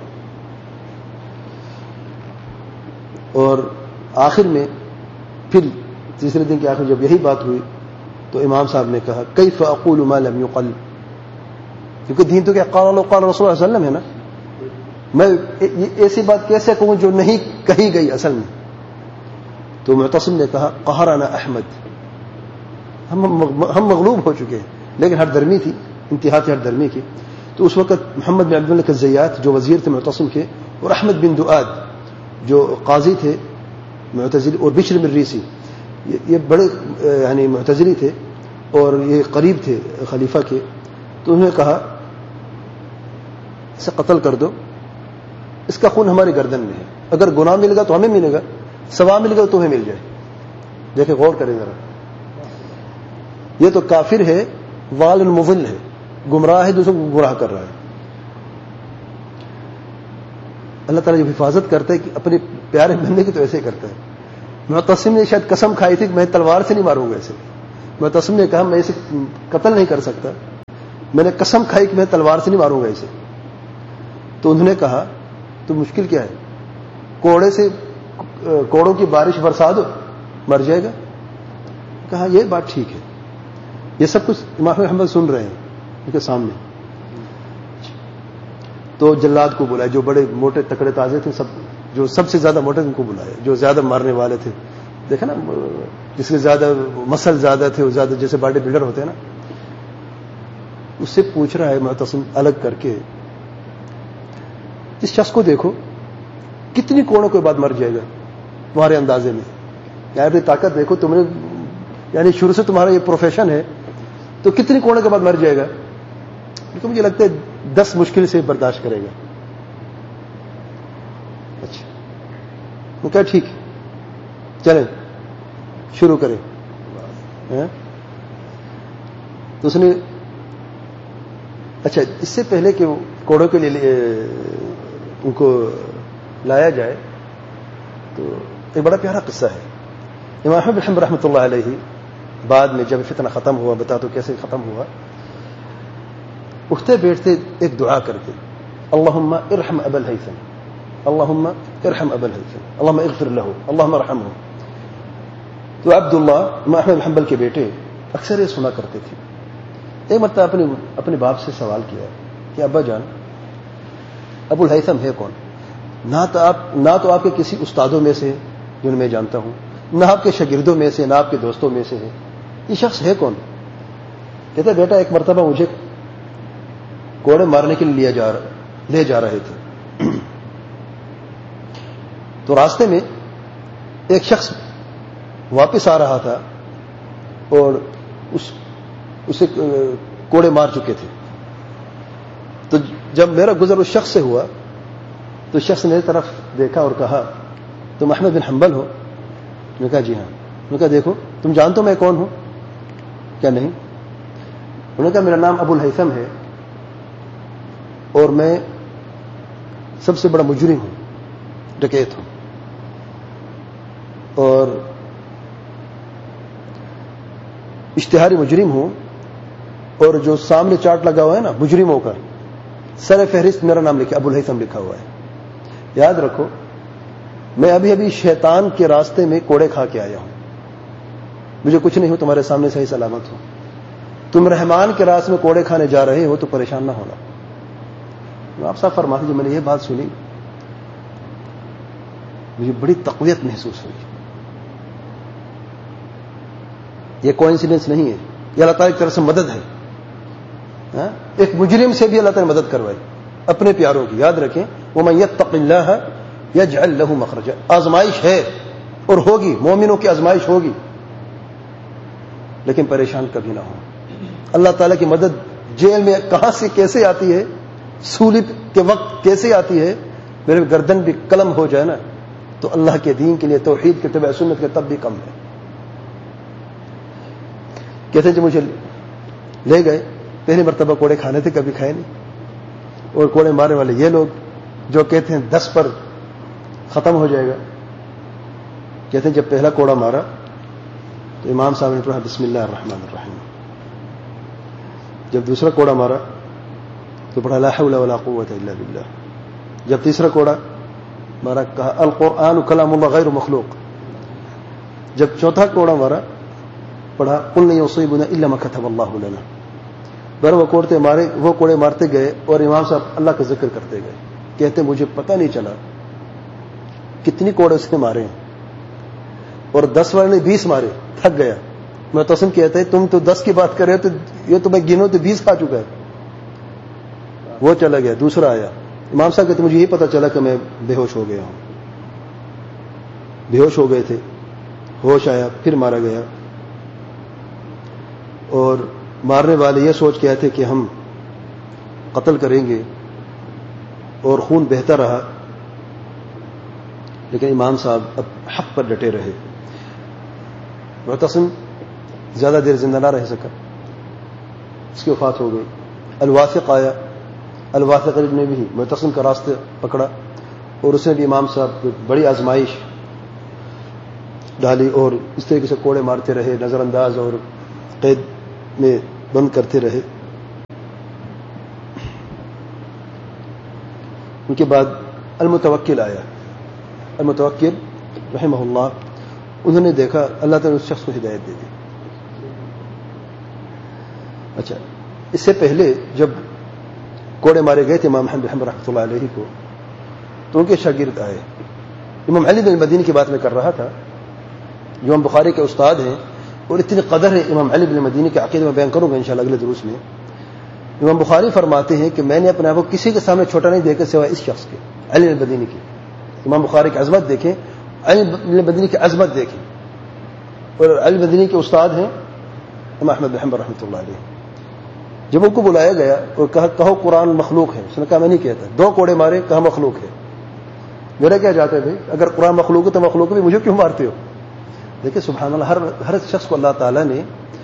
اور آخر میں پھر تیسرے دن کے آخر جب یہی بات ہوئی تو امام صاحب نے کہا کیف اقول ما لم يقل, کیونکہ دین تو کیا قال اللہ قال رسول اللہ علیہ وسلم ہے نا, میں ایسی بات کیسے کہوں جو نہیں کہی گئی اصل میں. تو معتصم نے کہا قہرنا احمد, ہم ہم مغلوب ہو چکے ہیں. لیکن ہر درمی تھی, انتہا تھی ہر درمی کی. تو اس وقت محمد بن عبد الملک الزیات جو وزیر تھے معتصم کے, اور احمد بن دؤاد جو قاضی تھے معتزلی, اور بشر بن ریسی, یہ بڑے یعنی معتزلی تھے اور یہ قریب تھے خلیفہ کے. تو انہوں نے کہا اسے قتل کر دو, اس کا خون ہماری گردن میں ہے, اگر گناہ ملے گا تو ہمیں ملے گا, ثواب ملے گا تو تمہیں مل جائے. دیکھیں غور کریں ذرا, یہ تو کافر ہے, وال مضل ہے, گمراہ ہے, دوسروں کو گمراہ کر رہا ہے. اللہ تعالیٰ جب حفاظت کرتا ہے کہ اپنے پیارے بندے کی تو ایسے ہی کرتا ہے. معتصم نے شاید قسم کھائی تھی کہ میں تلوار سے نہیں ماروں گا ایسے, معتصم نے کہا میں اسے قتل نہیں کر سکتا, میں نے قسم کھائی کہ میں تلوار سے نہیں ماروں گا اسے. تو انہوں نے کہا تو مشکل کیا ہے, کوڑے سے کوڑوں کی بارش برسا دو مر جائے گا. کہا یہ بات ٹھیک ہے. یہ سب کچھ امام احمد سن رہے ہیں ان کے سامنے. تو جلاد کو بلایا, جو بڑے موٹے تکڑے تازے تھے, سب جو سب سے زیادہ موٹے ان کو بلایا, جو زیادہ مارنے والے تھے. دیکھا نا, جس کے زیادہ مسل زیادہ تھے وہ زیادہ جیسے باڈی بلڈر ہوتے ہیں نا, اس سے پوچھ رہا ہے معتصم الگ کر کے, اس شخص کو دیکھو کتنی کوڑوں کے بعد مر جائے گا تمہارے اندازے میں, یار اپنی طاقت دیکھو, تم نے یعنی شروع سے تمہارا یہ پروفیشن ہے تو کتنی کوڑوں کے بعد مر جائے گا. تو مجھے لگتا ہے دس مشکل سے برداشت کرے گا. اچھا وہ کیا ٹھیک ہے, چلیں شروع کریں. تو اس نے اچھا اس سے پہلے کہ کوڑوں کے لیے ان کو لایا جائے تو ایک بڑا پیارا قصہ ہے. امام احمد بن حنبل رحمۃ اللہ علیہ بعد میں جب فتنہ ختم ہوا, بتا تو کیسے ختم ہوا, اٹھتے بیٹھتے ایک دعا کرتے, اللہم ارحم ابا الہیثم, اللہم ارحم ابا الہیثم, اللہم اغفر لہ, اللہم ارحمہ. تو عبداللہ امام احمد بن حنبل کے بیٹے اکثر یہ سنا کرتے تھے. ایک مرتبہ اپنے اپنے باپ سے سوال کیا کہ ابا جان ابو الہیثم ہے کون؟ نہ تو آپ نہ تو آپ کے کسی استادوں میں سے جن میں جانتا ہوں, نہ آپ کے شاگردوں میں سے, نہ آپ کے دوستوں میں سے ہے, یہ شخص ہے کون؟ کہتا بیٹا ایک مرتبہ مجھے کوڑے مارنے کے لیے لیا جا لے جا رہے تھے, تو راستے میں ایک شخص واپس آ رہا تھا اور اس اسے کوڑے مار چکے تھے. تو جب میرا گزر اس شخص سے ہوا تو شخص نے میری طرف دیکھا اور کہا تم احمد بن حنبل ہو؟ میں نے کہا جی ہاں. میں نے کہا دیکھو تم جانتے ہو میں کون ہوں؟ کیا نہیں؟ انہوں نے کہا میرا نام ابو الہیثم ہے اور میں سب سے بڑا مجرم ہوں, ڈکیت ہوں, اور اشتہاری مجرم ہوں, اور جو سامنے چارٹ لگا ہوا ہے نا مجرموں کا, سر فہرست میرا نام لکھا, ابو الہیثم لکھا ہوا ہے. یاد رکھو میں ابھی ابھی شیطان کے راستے میں کوڑے کھا کے آیا ہوں, مجھے کچھ نہیں ہو, تمہارے سامنے صحیح سلامت ہو. تم رحمان کے راستے میں کوڑے کھانے جا رہے ہو تو پریشان نہ ہونا. آپ صاحب فرما دیجیے, میں نے یہ بات سنی مجھے بڑی تقویت محسوس ہوئی. یہ کوئنسیڈنس نہیں ہے, یہ اللہ تعالیٰ کی طرف سے مدد ہے. ایک مجرم سے بھی اللہ تعالیٰ نے مدد کروائی اپنے پیاروں کی. یاد رکھیں وَمَن يَتَّقِ اللَّهَ يَجْعَل لَّهُ مَخْرَجًا. آزمائش ہے اور ہوگی, مومنوں کی آزمائش ہوگی, لیکن پریشان کبھی نہ ہو. اللہ تعالیٰ کی مدد جیل میں کہاں سے کیسے آتی ہے, سولی کے وقت کیسے آتی ہے, میرے گردن بھی قلم ہو جائے نا تو اللہ کے دین کے لیے, توحید کے تبع سنت کے تب بھی کم ہے. کہتے ہیں جب مجھے لے گئے, پہلی مرتبہ کوڑے کھانے تھے, کبھی کھائے نہیں, اور کوڑے مارنے والے یہ لوگ جو کہتے ہیں دس پر ختم ہو جائے گا. کہتے ہیں جب پہلا کوڑا مارا تو امام صاحب نے پڑھا بسم اللہ الرحمن الرحیم. جب دوسرا کوڑا مارا تو پڑھا لا حول ولا قوت الا باللہ. جب تیسرا کوڑا مارا کہا القرآن کلام اللہ غیر مخلوق. جب چوتھا کوڑا مارا پڑھا قل لن یصیبنا الا ما كتب اللہ لنا. بر وہ کوڑتے مارے وہ کوڑے مارتے گئے اور امام صاحب اللہ کا ذکر کرتے گئے. کہتے مجھے پتہ نہیں چلا کتنی کوڑے اس نے مارے ہیں, اور دس والے نے بیس مارے, تھک گیا. میں تسم کہتا ہے تم تو دس کی بات کر رہے ہو, تو یہ تو میں گنوں تو بیس کھا چکا ہے. وہ چلا گیا, دوسرا آیا. امام صاحب کہتے مجھے یہ پتا چلا کہ میں بے ہوش ہو گیا ہوں. بے ہوش ہو گئے تھے, ہوش آیا, پھر مارا گیا. اور مارنے والے یہ سوچ کے آئے تھے کہ ہم قتل کریں گے, اور خون بہتا رہا, لیکن امام صاحب اب حق پر ڈٹے رہے. معتصم زیادہ دیر زندہ نہ رہ سکا, اس کی وفات ہو گئی. الواثق آیا, الواثق نے بھی معتصم کا راستہ پکڑا, اور اس نے بھی امام صاحب کو بڑی آزمائش ڈالی, اور اس طریقے سے کوڑے مارتے رہے, نظر انداز اور قید میں بند کرتے رہے. ان کے بعد المتوکل آیا. المتوکل رحمہ اللہ، انہوں نے دیکھا اللہ تعالیٰ نے اس شخص کو ہدایت دے دی. اچھا، اس سے پہلے جب کوڑے مارے گئے تھے امام احمد بن رحمۃ اللہ علیہ کو، تو ان کے شاگرد آئے. امام علی بن مدینی کی بات میں کر رہا تھا، جو امام بخاری کے استاد ہیں، اور اتنی قدر ہے امام علی بن مدینی کے عقیدے میں بیان کروں گا انشاءاللہ اگلے دروس میں. امام بخاری فرماتے ہیں کہ میں نے اپنے آپ کو کسی کے سامنے چھوٹا نہیں دیکھا سوائے اس شخص کے، علی بن مدینی کی. امام بخاری کی عظمت دیکھیں، علی بن مدینی کی عظمت دیکھیں. اور علی بن مدینی کے استاد ہیں امام احمد بن حنبل رحمۃ اللہ علیہ. جب ان کو بلایا گیا اور کہا کہو قرآن مخلوق ہے، اس نے کہا میں نہیں کہتا. دو کوڑے مارے، کہا مخلوق ہے. میرا کیا جاتا ہے بھائی، اگر قرآن مخلوق ہے تو مخلوق بھی مجھے کیوں مارتے ہو؟ دیکھیں سبحان اللہ، ہر ہر شخص کو اللہ تعالیٰ نے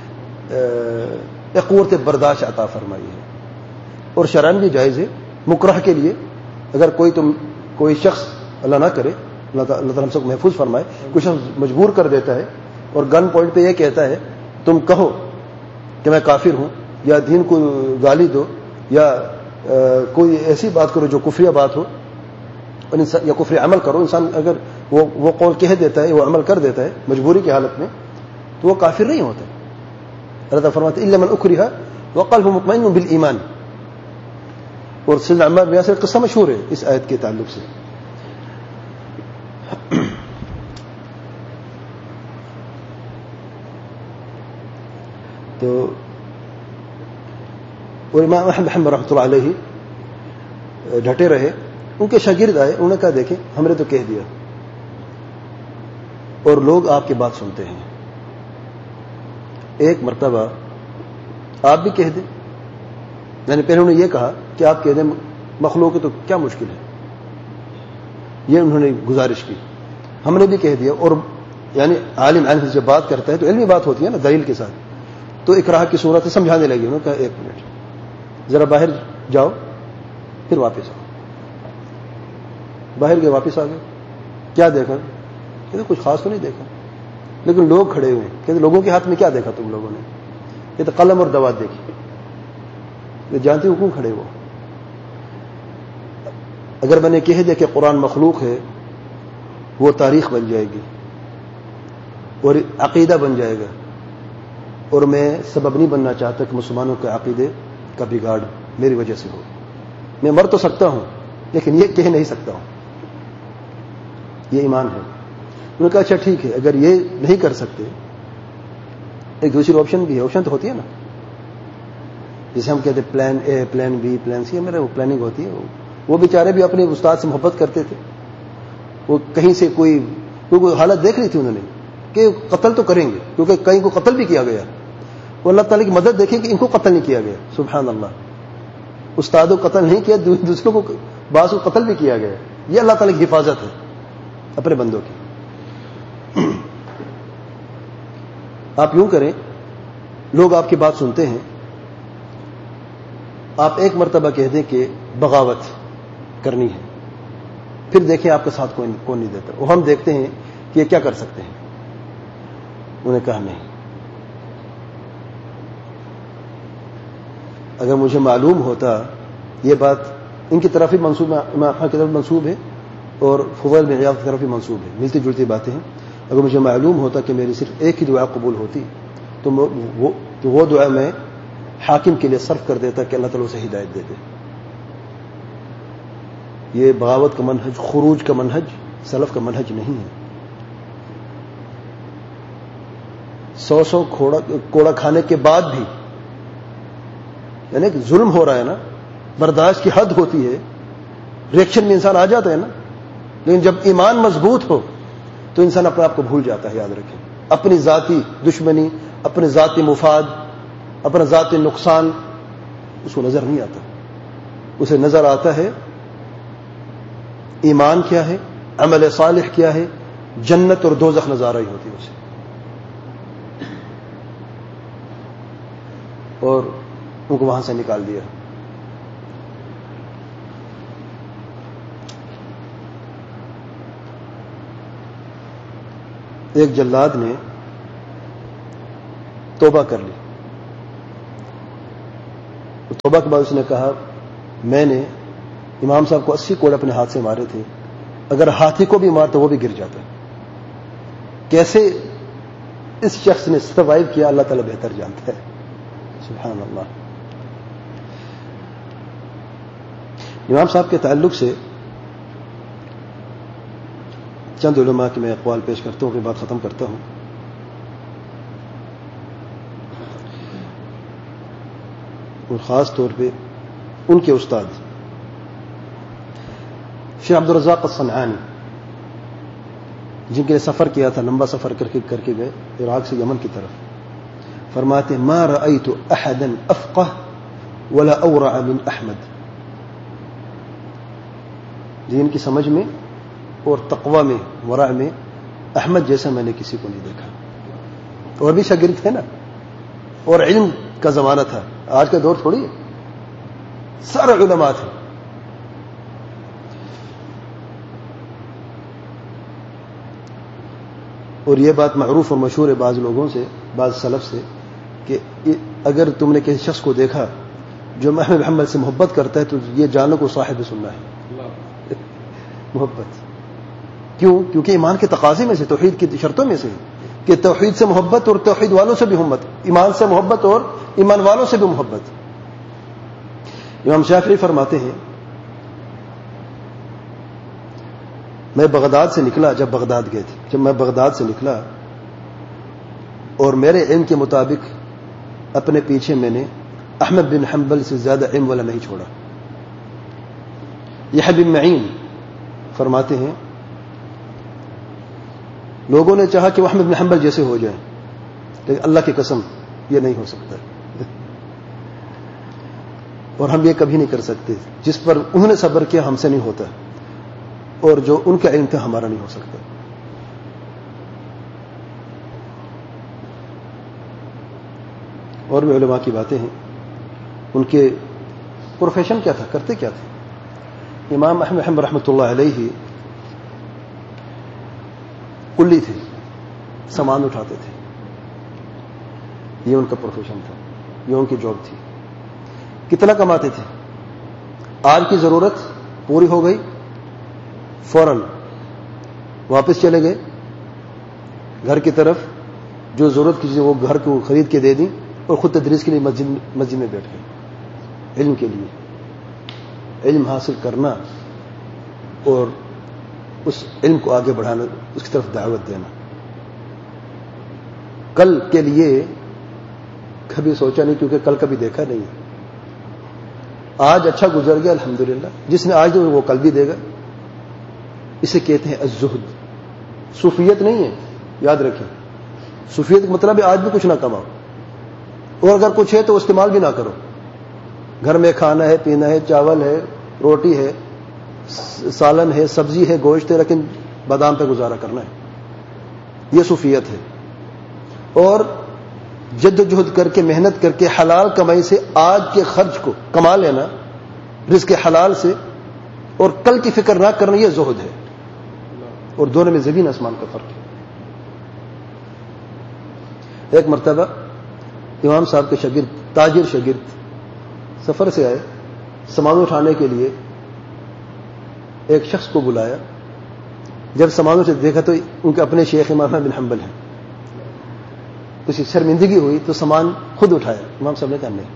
ایک قوت برداشت عطا فرمائی ہے، اور شرعاً بھی جائز ہے. مکرہ کے لیے اگر کوئی تم کوئی شخص اللہ نہ کرے، اللہ تعالیٰ ہم سب کو محفوظ فرمائے، کوئی شخص مجبور کر دیتا ہے اور گن پوائنٹ پہ یہ کہتا ہے تم کہو کہ میں کافر ہوں، یا دین کو گالی دو، یا کوئی ایسی بات کرو جو کفریہ بات ہو، یا کفری عمل کرو. انسان اگر وہ وہ قول کہہ دیتا ہے، وہ عمل کر دیتا ہے مجبوری کی حالت میں، تو وہ کافر نہیں ہوتا. اللہ تعالیٰ فرماتے ہیں الا من اکرہ وقلبہ مطمئن بالایمان. اور سیدنا عمار بن یاسر قصہ مشہور ہے اس آیت کے تعلق سے. تو اور امام احمد بن حنبل رحمۃ اللہ علیہ ڈٹے رہے. ان کے شاگرد آئے، انہوں نے کہا دیکھیں ہم نے تو کہہ دیا اور لوگ آپ کی بات سنتے ہیں، ایک مرتبہ آپ بھی کہہ دیں. یعنی پہلے انہوں نے یہ کہا کہ آپ کہہ دیں مخلوق ہے تو کیا مشکل ہے، یہ انہوں نے گزارش کی. ہم نے بھی کہہ دیا. اور یعنی عالم عالم سے جب بات کرتا ہے تو علمی بات ہوتی ہے نا دلیل کے ساتھ، تو اکراہ کی صورت سمجھانے لگی. انہوں نے کہا ایک منٹ ذرا باہر جاؤ، پھر واپس آؤ. باہر گئے، واپس آ گئے. کیا دیکھا؟ کہتے کچھ خاص تو نہیں دیکھا، لیکن لوگ کھڑے ہوئے. کہتے لوگوں کے ہاتھ میں کیا دیکھا تم لوگوں نے؟ کہتے قلم اور دوات دیکھی. جانتے ہو کیوں کھڑے ہو؟ اگر میں نے کہہ دیا کہ قرآن مخلوق ہے، وہ تاریخ بن جائے گی اور عقیدہ بن جائے گا، اور میں سبب نہیں بننا چاہتا کہ مسلمانوں کے عقیدے کا بگاڑ میری وجہ سے ہو. میں مر تو سکتا ہوں لیکن یہ کہہ نہیں سکتا ہوں. یہ ایمان ہے. انہوں نے کہا اچھا ٹھیک ہے، اگر یہ نہیں کر سکتے ایک دوسری آپشن بھی ہے. آپشن تو ہوتی ہے نا، جسے ہم کہتے ہیں plan a, plan be, plan سی. میرا وہ پلاننگ ہوتی ہے. وہ بیچارے بھی اپنے استاد سے محبت کرتے تھے. وہ کہیں سے کوئی کوئی حالت دیکھ لی تھی انہوں نے کہ قتل تو کریں گے، کیونکہ کہیں کو قتل بھی کیا گیا. وہ اللہ تعالیٰ کی مدد دیکھیں کہ ان کو قتل نہیں کیا گیا. سبحان اللہ، استادوں کو قتل نہیں کیا، دوسروں کو بعض کو قتل بھی کیا گیا. یہ اللہ تعالیٰ کی حفاظت ہے اپنے بندوں کی. آپ یوں کریں، لوگ آپ کی بات سنتے ہیں، آپ ایک مرتبہ کہہ دیں کہ بغاوت کرنی ہے، پھر دیکھیں آپ کے ساتھ کون کون نہیں دیتا، اور ہم دیکھتے ہیں کہ یہ کیا کر سکتے ہیں. انہوں نے کہا نہیں، اگر مجھے معلوم ہوتا یہ بات ان کی طرف ہی منسوب، امام احمد کی طرف منسوب ہے اور فضیل بن عیاض کی طرف ہی منسوب ہے، ملتی جلتی باتیں ہیں. اگر مجھے معلوم ہوتا کہ میری صرف ایک ہی دعا قبول ہوتی تو وہ تو وہ دعا میں حاکم کے لیے صرف کر دیتا کہ اللہ تعالیٰ اسے ہدایت دے دے. یہ بغاوت کا منہج، خروج کا منہج سلف کا منہج نہیں ہے. سو سو کوڑا کوڑا کھانے کے بعد بھی، یعنی کہ ظلم ہو رہا ہے نا، برداشت کی حد ہوتی ہے، ریئیکشن میں انسان آ جاتا ہے نا. لیکن جب ایمان مضبوط ہو تو انسان اپنے آپ کو بھول جاتا ہے. یاد رکھیں، اپنی ذاتی دشمنی، اپنے ذاتی مفاد، اپنا ذاتی نقصان اس کو نظر نہیں آتا. اسے نظر آتا ہے ایمان کیا ہے، عمل صالح کیا ہے، جنت اور دوزخ نظر آ رہی ہوتی ہے اسے. اور ان کو وہاں سے نکال دیا. ایک جلاد نے توبہ کر لی، توبہ کے بعد اس نے کہا میں نے امام صاحب کو اسی کوڑے اپنے ہاتھ سے مارے تھے، اگر ہاتھی کو بھی مارتا وہ بھی گر جاتا. کیسے اس شخص نے سروائیو کیا اللہ تعالیٰ بہتر جانتا ہے. سبحان اللہ. امام صاحب کے تعلق سے چند علماء کے میں اقوال پیش کرتا ہوں، پھر بات ختم کرتا ہوں. اور خاص طور پہ ان کے استاد شیخ عبد الرزاق الصنعانی، جن کے لیے سفر کیا تھا، لمبا سفر کر کے کر کے گئے عراق سے یمن کی طرف. فرماتے ما رأيت احدا افقه ولا اورع من احمد. دین کی سمجھ میں اور تقوی میں، ورع میں احمد جیسا میں نے کسی کو نہیں دیکھا. اور بھی شاگرد تھے نا، اور علم کا زمانہ تھا، آج کا دور تھوڑی ہے، سارے علماء تھے. اور یہ بات معروف اور مشہور ہے بعض لوگوں سے، بعض سلف سے، کہ اگر تم نے کسی شخص کو دیکھا جو محمد محمد سے محبت کرتا ہے تو یہ جانو کو صاحب سننا ہے. محبت کیوں؟ کیونکہ ایمان کے تقاضے میں سے، توحید کی شرطوں میں سے کہ توحید سے محبت اور توحید والوں سے بھی محبت، ایمان سے محبت اور ایمان والوں سے بھی محبت. امام شافعی فرماتے ہیں میں بغداد سے نکلا، جب بغداد گئے تھے، جب میں بغداد سے نکلا اور میرے علم کے مطابق اپنے پیچھے میں نے احمد بن حنبل سے زیادہ علم والا نہیں چھوڑا. یحییٰ بن معین فرماتے ہیں لوگوں نے چاہا کہ وہ احمد بن حنبل جیسے ہو جائیں، لیکن اللہ کی قسم یہ نہیں ہو سکتا، اور ہم یہ کبھی نہیں کر سکتے. جس پر انہوں نے صبر کیا ہم سے نہیں ہوتا، اور جو ان کا علم تھا ہمارا نہیں ہو سکتا. اور بھی علماء کی باتیں ہیں. ان کے پروفیشن کیا تھا، کرتے کیا تھے؟ امام احمد حنبل رحمۃ اللہ علیہ کلی تھے، سامان اٹھاتے تھے، یہ ان کا پروفیشن تھا، یہ ان کی جاب تھی. کتنا کماتے تھے؟ آج کی ضرورت پوری ہو گئی، فوراً واپس چلے گئے گھر کی طرف، جو ضرورت کی چیزیں وہ گھر کو خرید کے دے دیں، اور خود تدریس کے لیے مسجد مسجد میں بیٹھ گئے. علم کے لیے، علم حاصل کرنا اور اس علم کو آگے بڑھانا، اس کی طرف دعوت دینا. کل کے لیے کبھی سوچا نہیں، کیونکہ کل کبھی دیکھا نہیں. آج اچھا گزر گیا الحمدللہ، جس نے آج دے وہ کل بھی دے گا. اسے کہتے ہیں الزہد. صوفیت نہیں ہے، یاد رکھیں. صوفیت کا مطلب ہے آج بھی کچھ نہ کماؤ، اور اگر کچھ ہے تو استعمال بھی نہ کرو. گھر میں کھانا ہے، پینا ہے، چاول ہے، روٹی ہے، سالن ہے، سبزی ہے، گوشت ہے، لیکن بادام پہ گزارا کرنا ہے. یہ صوفیت ہے. اور جد و جہد کر کے، محنت کر کے، حلال کمائی سے آج کے خرچ کو کما لینا، رزق حلال سے، اور کل کی فکر نہ کرنا، یہ زہد ہے. اور دونوں میں زمین آسمان کا فرق ہے. ایک مرتبہ امام صاحب کے شاگرد، تاجر شاگرد، سفر سے آئے، سامان اٹھانے کے لیے ایک شخص کو بلایا. جب سامانوں سے دیکھا تو ان کے اپنے شیخ امام بن حنبل ہیں. کچھ شرمندگی ہوئی تو سامان خود اٹھایا. امام صاحب نے کہا نہیں،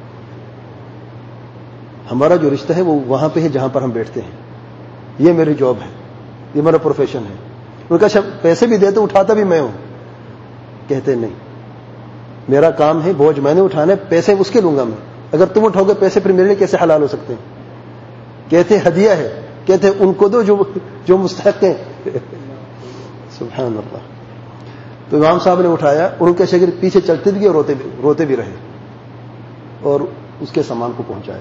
ہمارا جو رشتہ ہے وہ وہاں پہ ہے جہاں پر ہم بیٹھتے ہیں، یہ میری جاب ہے، یہ میرا پروفیشن ہے. ان کا پیسے بھی دیتے اٹھاتا بھی میں ہوں. کہتے نہیں، میرا کام ہے، بوجھ میں نے اٹھانا ہے، پیسے اس کے لوں گا میں. اگر تم اٹھاؤ گے پیسے پھر میرے لیے کیسے حلال ہو سکتے ہیں؟ کہتے ہدیہ ہے. کہتے ان کو دو جو جو مستحق ہیں. سبحان اللہ. تو امام صاحب نے اٹھایا، ان کے شاگرد پیچھے چلتے بھی اور روتے بھی روتے بھی رہے، اور اس کے سامان کو پہنچایا.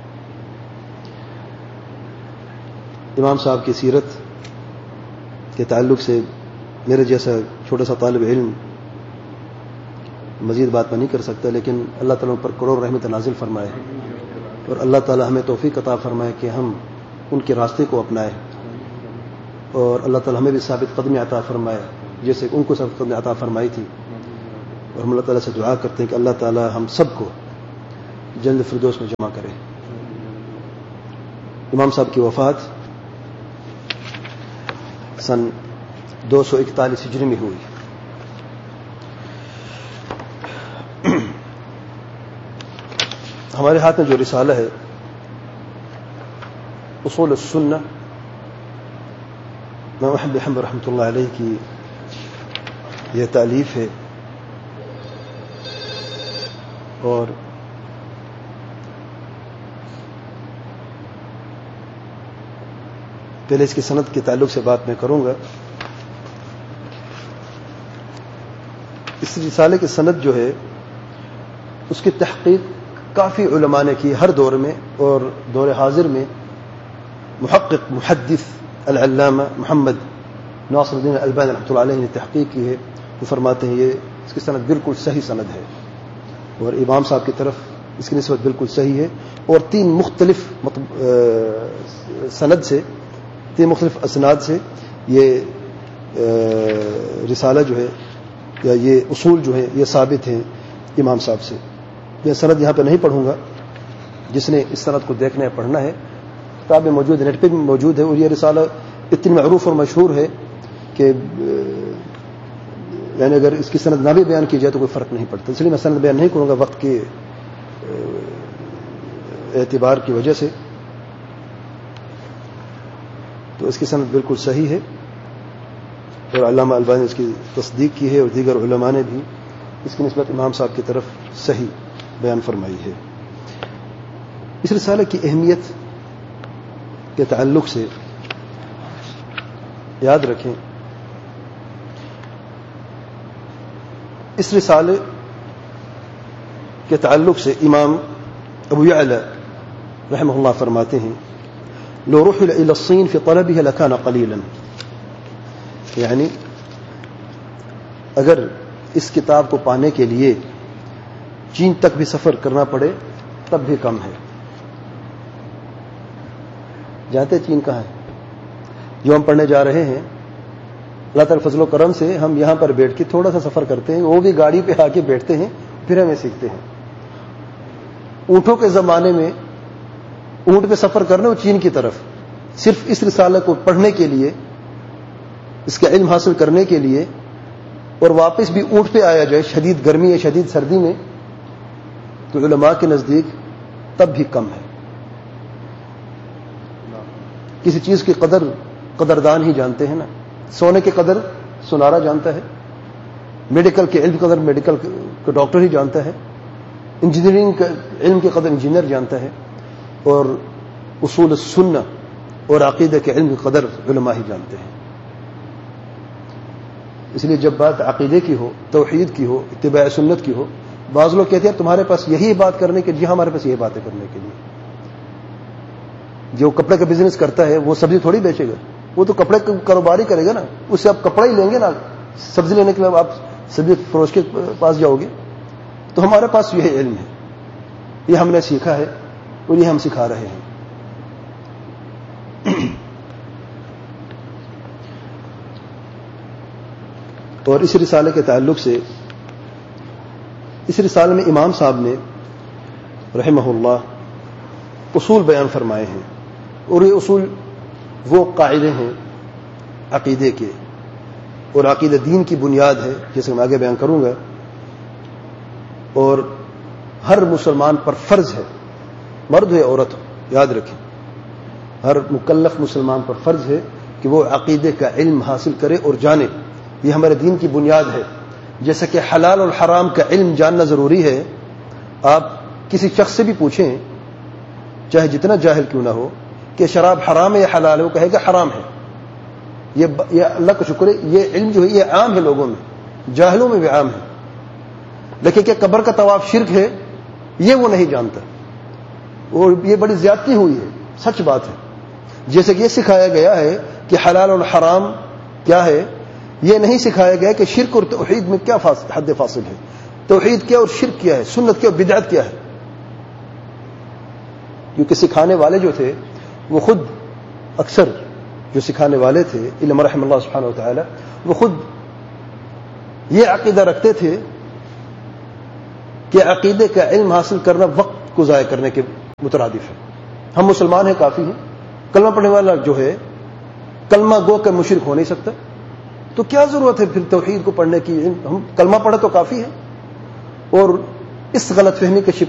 امام صاحب کی سیرت کے تعلق سے میرے جیسا چھوٹا سا طالب علم مزید بات میں نہیں کر سکتا، لیکن اللہ تعالیٰ پر کروڑ رحمت نازل فرمائے، اور اللہ تعالیٰ ہمیں توفیق عطا فرمائے کہ ہم ان کے راستے کو اپنائیں، اور اللہ تعالیٰ ہمیں بھی ثابت قدمی عطا فرمائے جیسے ان کو ثابت قدمی عطا فرمائی تھی. اور ہم اللہ تعالیٰ سے دعا کرتے ہیں کہ اللہ تعالیٰ ہم سب کو جنت فردوس میں جمع کرے. امام صاحب کی وفات سن دو سو اکتالیس ہجری میں ہوئی. ہمارے ہاتھ میں جو رسالہ ہے اصول السنہ، امام احمد بن حنبل رحمۃ اللہ علیہ کی یہ تالیف ہے، اور پہلے اس کی سند کے تعلق سے بات میں کروں گا. اس رسالے کی سند جو ہے اس کی تحقیق کافی علماء نے کی ہر دور میں، اور دور حاضر میں محقق محدث العلامہ محمد ناصر الدین البانی رحمۃ اللہ علیہ نے تحقیق کی ہے. وہ فرماتے ہیں یہ اس کی سند بالکل صحیح سند ہے، اور امام صاحب کی طرف اس کی نسبت بالکل صحیح ہے. اور تین مختلف سند سے، تین مختلف اسناد سے یہ رسالہ جو ہے یا یہ اصول جو ہے یہ ثابت ہیں امام صاحب سے. میں سند یہاں پہ نہیں پڑھوں گا، جس نے اس سند کو دیکھنا ہے پڑھنا ہے کتاب میں موجود ہے، نیٹ پہ بھی موجود ہے. اور یہ رسالہ اتنی معروف اور مشہور ہے کہ یعنی اگر اس کی سند نہ بھی بیان کی جائے تو کوئی فرق نہیں پڑتا. اس لیے میں سند بیان نہیں کروں گا وقت کے اعتبار کی وجہ سے. تو اس کی سند بالکل صحیح ہے، اور علامہ البانی نے اس کی تصدیق کی ہے، اور دیگر علماء نے بھی اس کی نسبت امام صاحب کی طرف صحیح بیان فرمائی ہے. اس رسالے کی اہمیت کے تعلق سے یاد رکھیں، اس رسالے کے تعلق سے امام ابو یعلا رحمہ اللہ فرماتے ہیں لو رحل الى الصين في طلبها لكان قليلا. یعنی اگر اس کتاب کو پانے کے لیے چین تک بھی سفر کرنا پڑے تب بھی کم ہے. جانتے چین کہاں ہے؟ جو ہم پڑھنے جا رہے ہیں، اللہ تعالی فضل و کرم سے ہم یہاں پر بیٹھ کے تھوڑا سا سفر کرتے ہیں، وہ بھی گاڑی پہ آ کے بیٹھتے ہیں، پھر ہمیں سیکھتے ہیں. اونٹوں کے زمانے میں اونٹ پہ سفر کرنا، وہ چین کی طرف صرف اس رسالہ کو پڑھنے کے لیے، اس کا علم حاصل کرنے کے لیے، اور واپس بھی اونٹ پہ آیا جائے شدید گرمی یا شدید سردی میں، تو علماء کے نزدیک تب بھی کم ہے. کسی چیز کی قدر قدردان ہی جانتے ہیں نا. سونے کی قدر سنارا جانتا ہے، میڈیکل کے علم کی قدر میڈیکل کا ڈاکٹر ہی جانتا ہے، انجینئرنگ کا علم کی قدر انجینئر جانتا ہے، اور اصول السنہ اور عقیدہ کے علم کی قدر علماء ہی جانتے ہیں. اس لیے جب بات عقیدے کی ہو، توحید کی ہو، اتباع سنت کی ہو، بعض لوگ کہتے ہیں تمہارے پاس یہی بات کرنے کے، جی ہمارے پاس یہی باتیں کرنے کے لیے. جو کپڑے کا بزنس کرتا ہے وہ سبزی تھوڑی بیچے گا، وہ تو کپڑے کا کاروبار ہی کرے گا نا. اس سے آپ کپڑا ہی لیں گے نا، سبزی لینے کے بعد آپ سبزی فروش کے پاس جاؤ گے. تو ہمارے پاس یہ علم ہے، یہ ہم نے سیکھا ہے اور یہ ہم سکھا رہے ہیں. اور اس رسالے کے تعلق سے اس رسالے میں امام صاحب نے رحمہ اللہ اصول بیان فرمائے ہیں، اور یہ اصول وہ قاعدے ہیں عقیدے کے، اور عقیدہ دین کی بنیاد ہے، جیسے میں آگے بیان کروں گا. اور ہر مسلمان پر فرض ہے، مرد ہو یا عورت ہو، یاد رکھیں ہر مکلف مسلمان پر فرض ہے کہ وہ عقیدے کا علم حاصل کرے اور جانے. یہ ہمارے دین کی بنیاد ہے. جیسا کہ حلال اور حرام کا علم جاننا ضروری ہے. آپ کسی شخص سے بھی پوچھیں، چاہے جتنا جاہل کیوں نہ ہو، کہ شراب حرام ہے یا حلال ہے، وہ کہے گا حرام ہے. یہ یہ اللہ کا شکر ہے، یہ علم جو ہے یہ عام ہے لوگوں میں، جاہلوں میں بھی عام ہے. لیکن کہ قبر کا طواف شرک ہے، یہ وہ نہیں جانتا، اور یہ بڑی زیادتی ہوئی ہے، سچ بات ہے. جیسے کہ یہ سکھایا گیا ہے کہ حلال اور حرام کیا ہے، یہ نہیں سکھایا گیا کہ شرک اور توحید میں کیا حد فاصل ہے، توحید کیا اور شرک کیا ہے، سنت کیا اور بدعت کیا ہے. کیونکہ سکھانے والے جو تھے وہ خود اکثر جو سکھانے والے تھے علم رحم اللہ سبحانہ وتعالی، وہ خود یہ عقیدہ رکھتے تھے کہ عقیدے کا علم حاصل کرنا وقت کو ضائع کرنے کے مترادف ہے. ہم مسلمان ہیں، کافی ہیں. کلمہ پڑھنے والا جو ہے کلمہ گو کا مشرک ہو نہیں سکتا، تو کیا ضرورت ہے پھر توحید کو پڑھنے کی؟ ہم کلمہ پڑھے تو کافی ہے. اور اس غلط فہمی کے شکار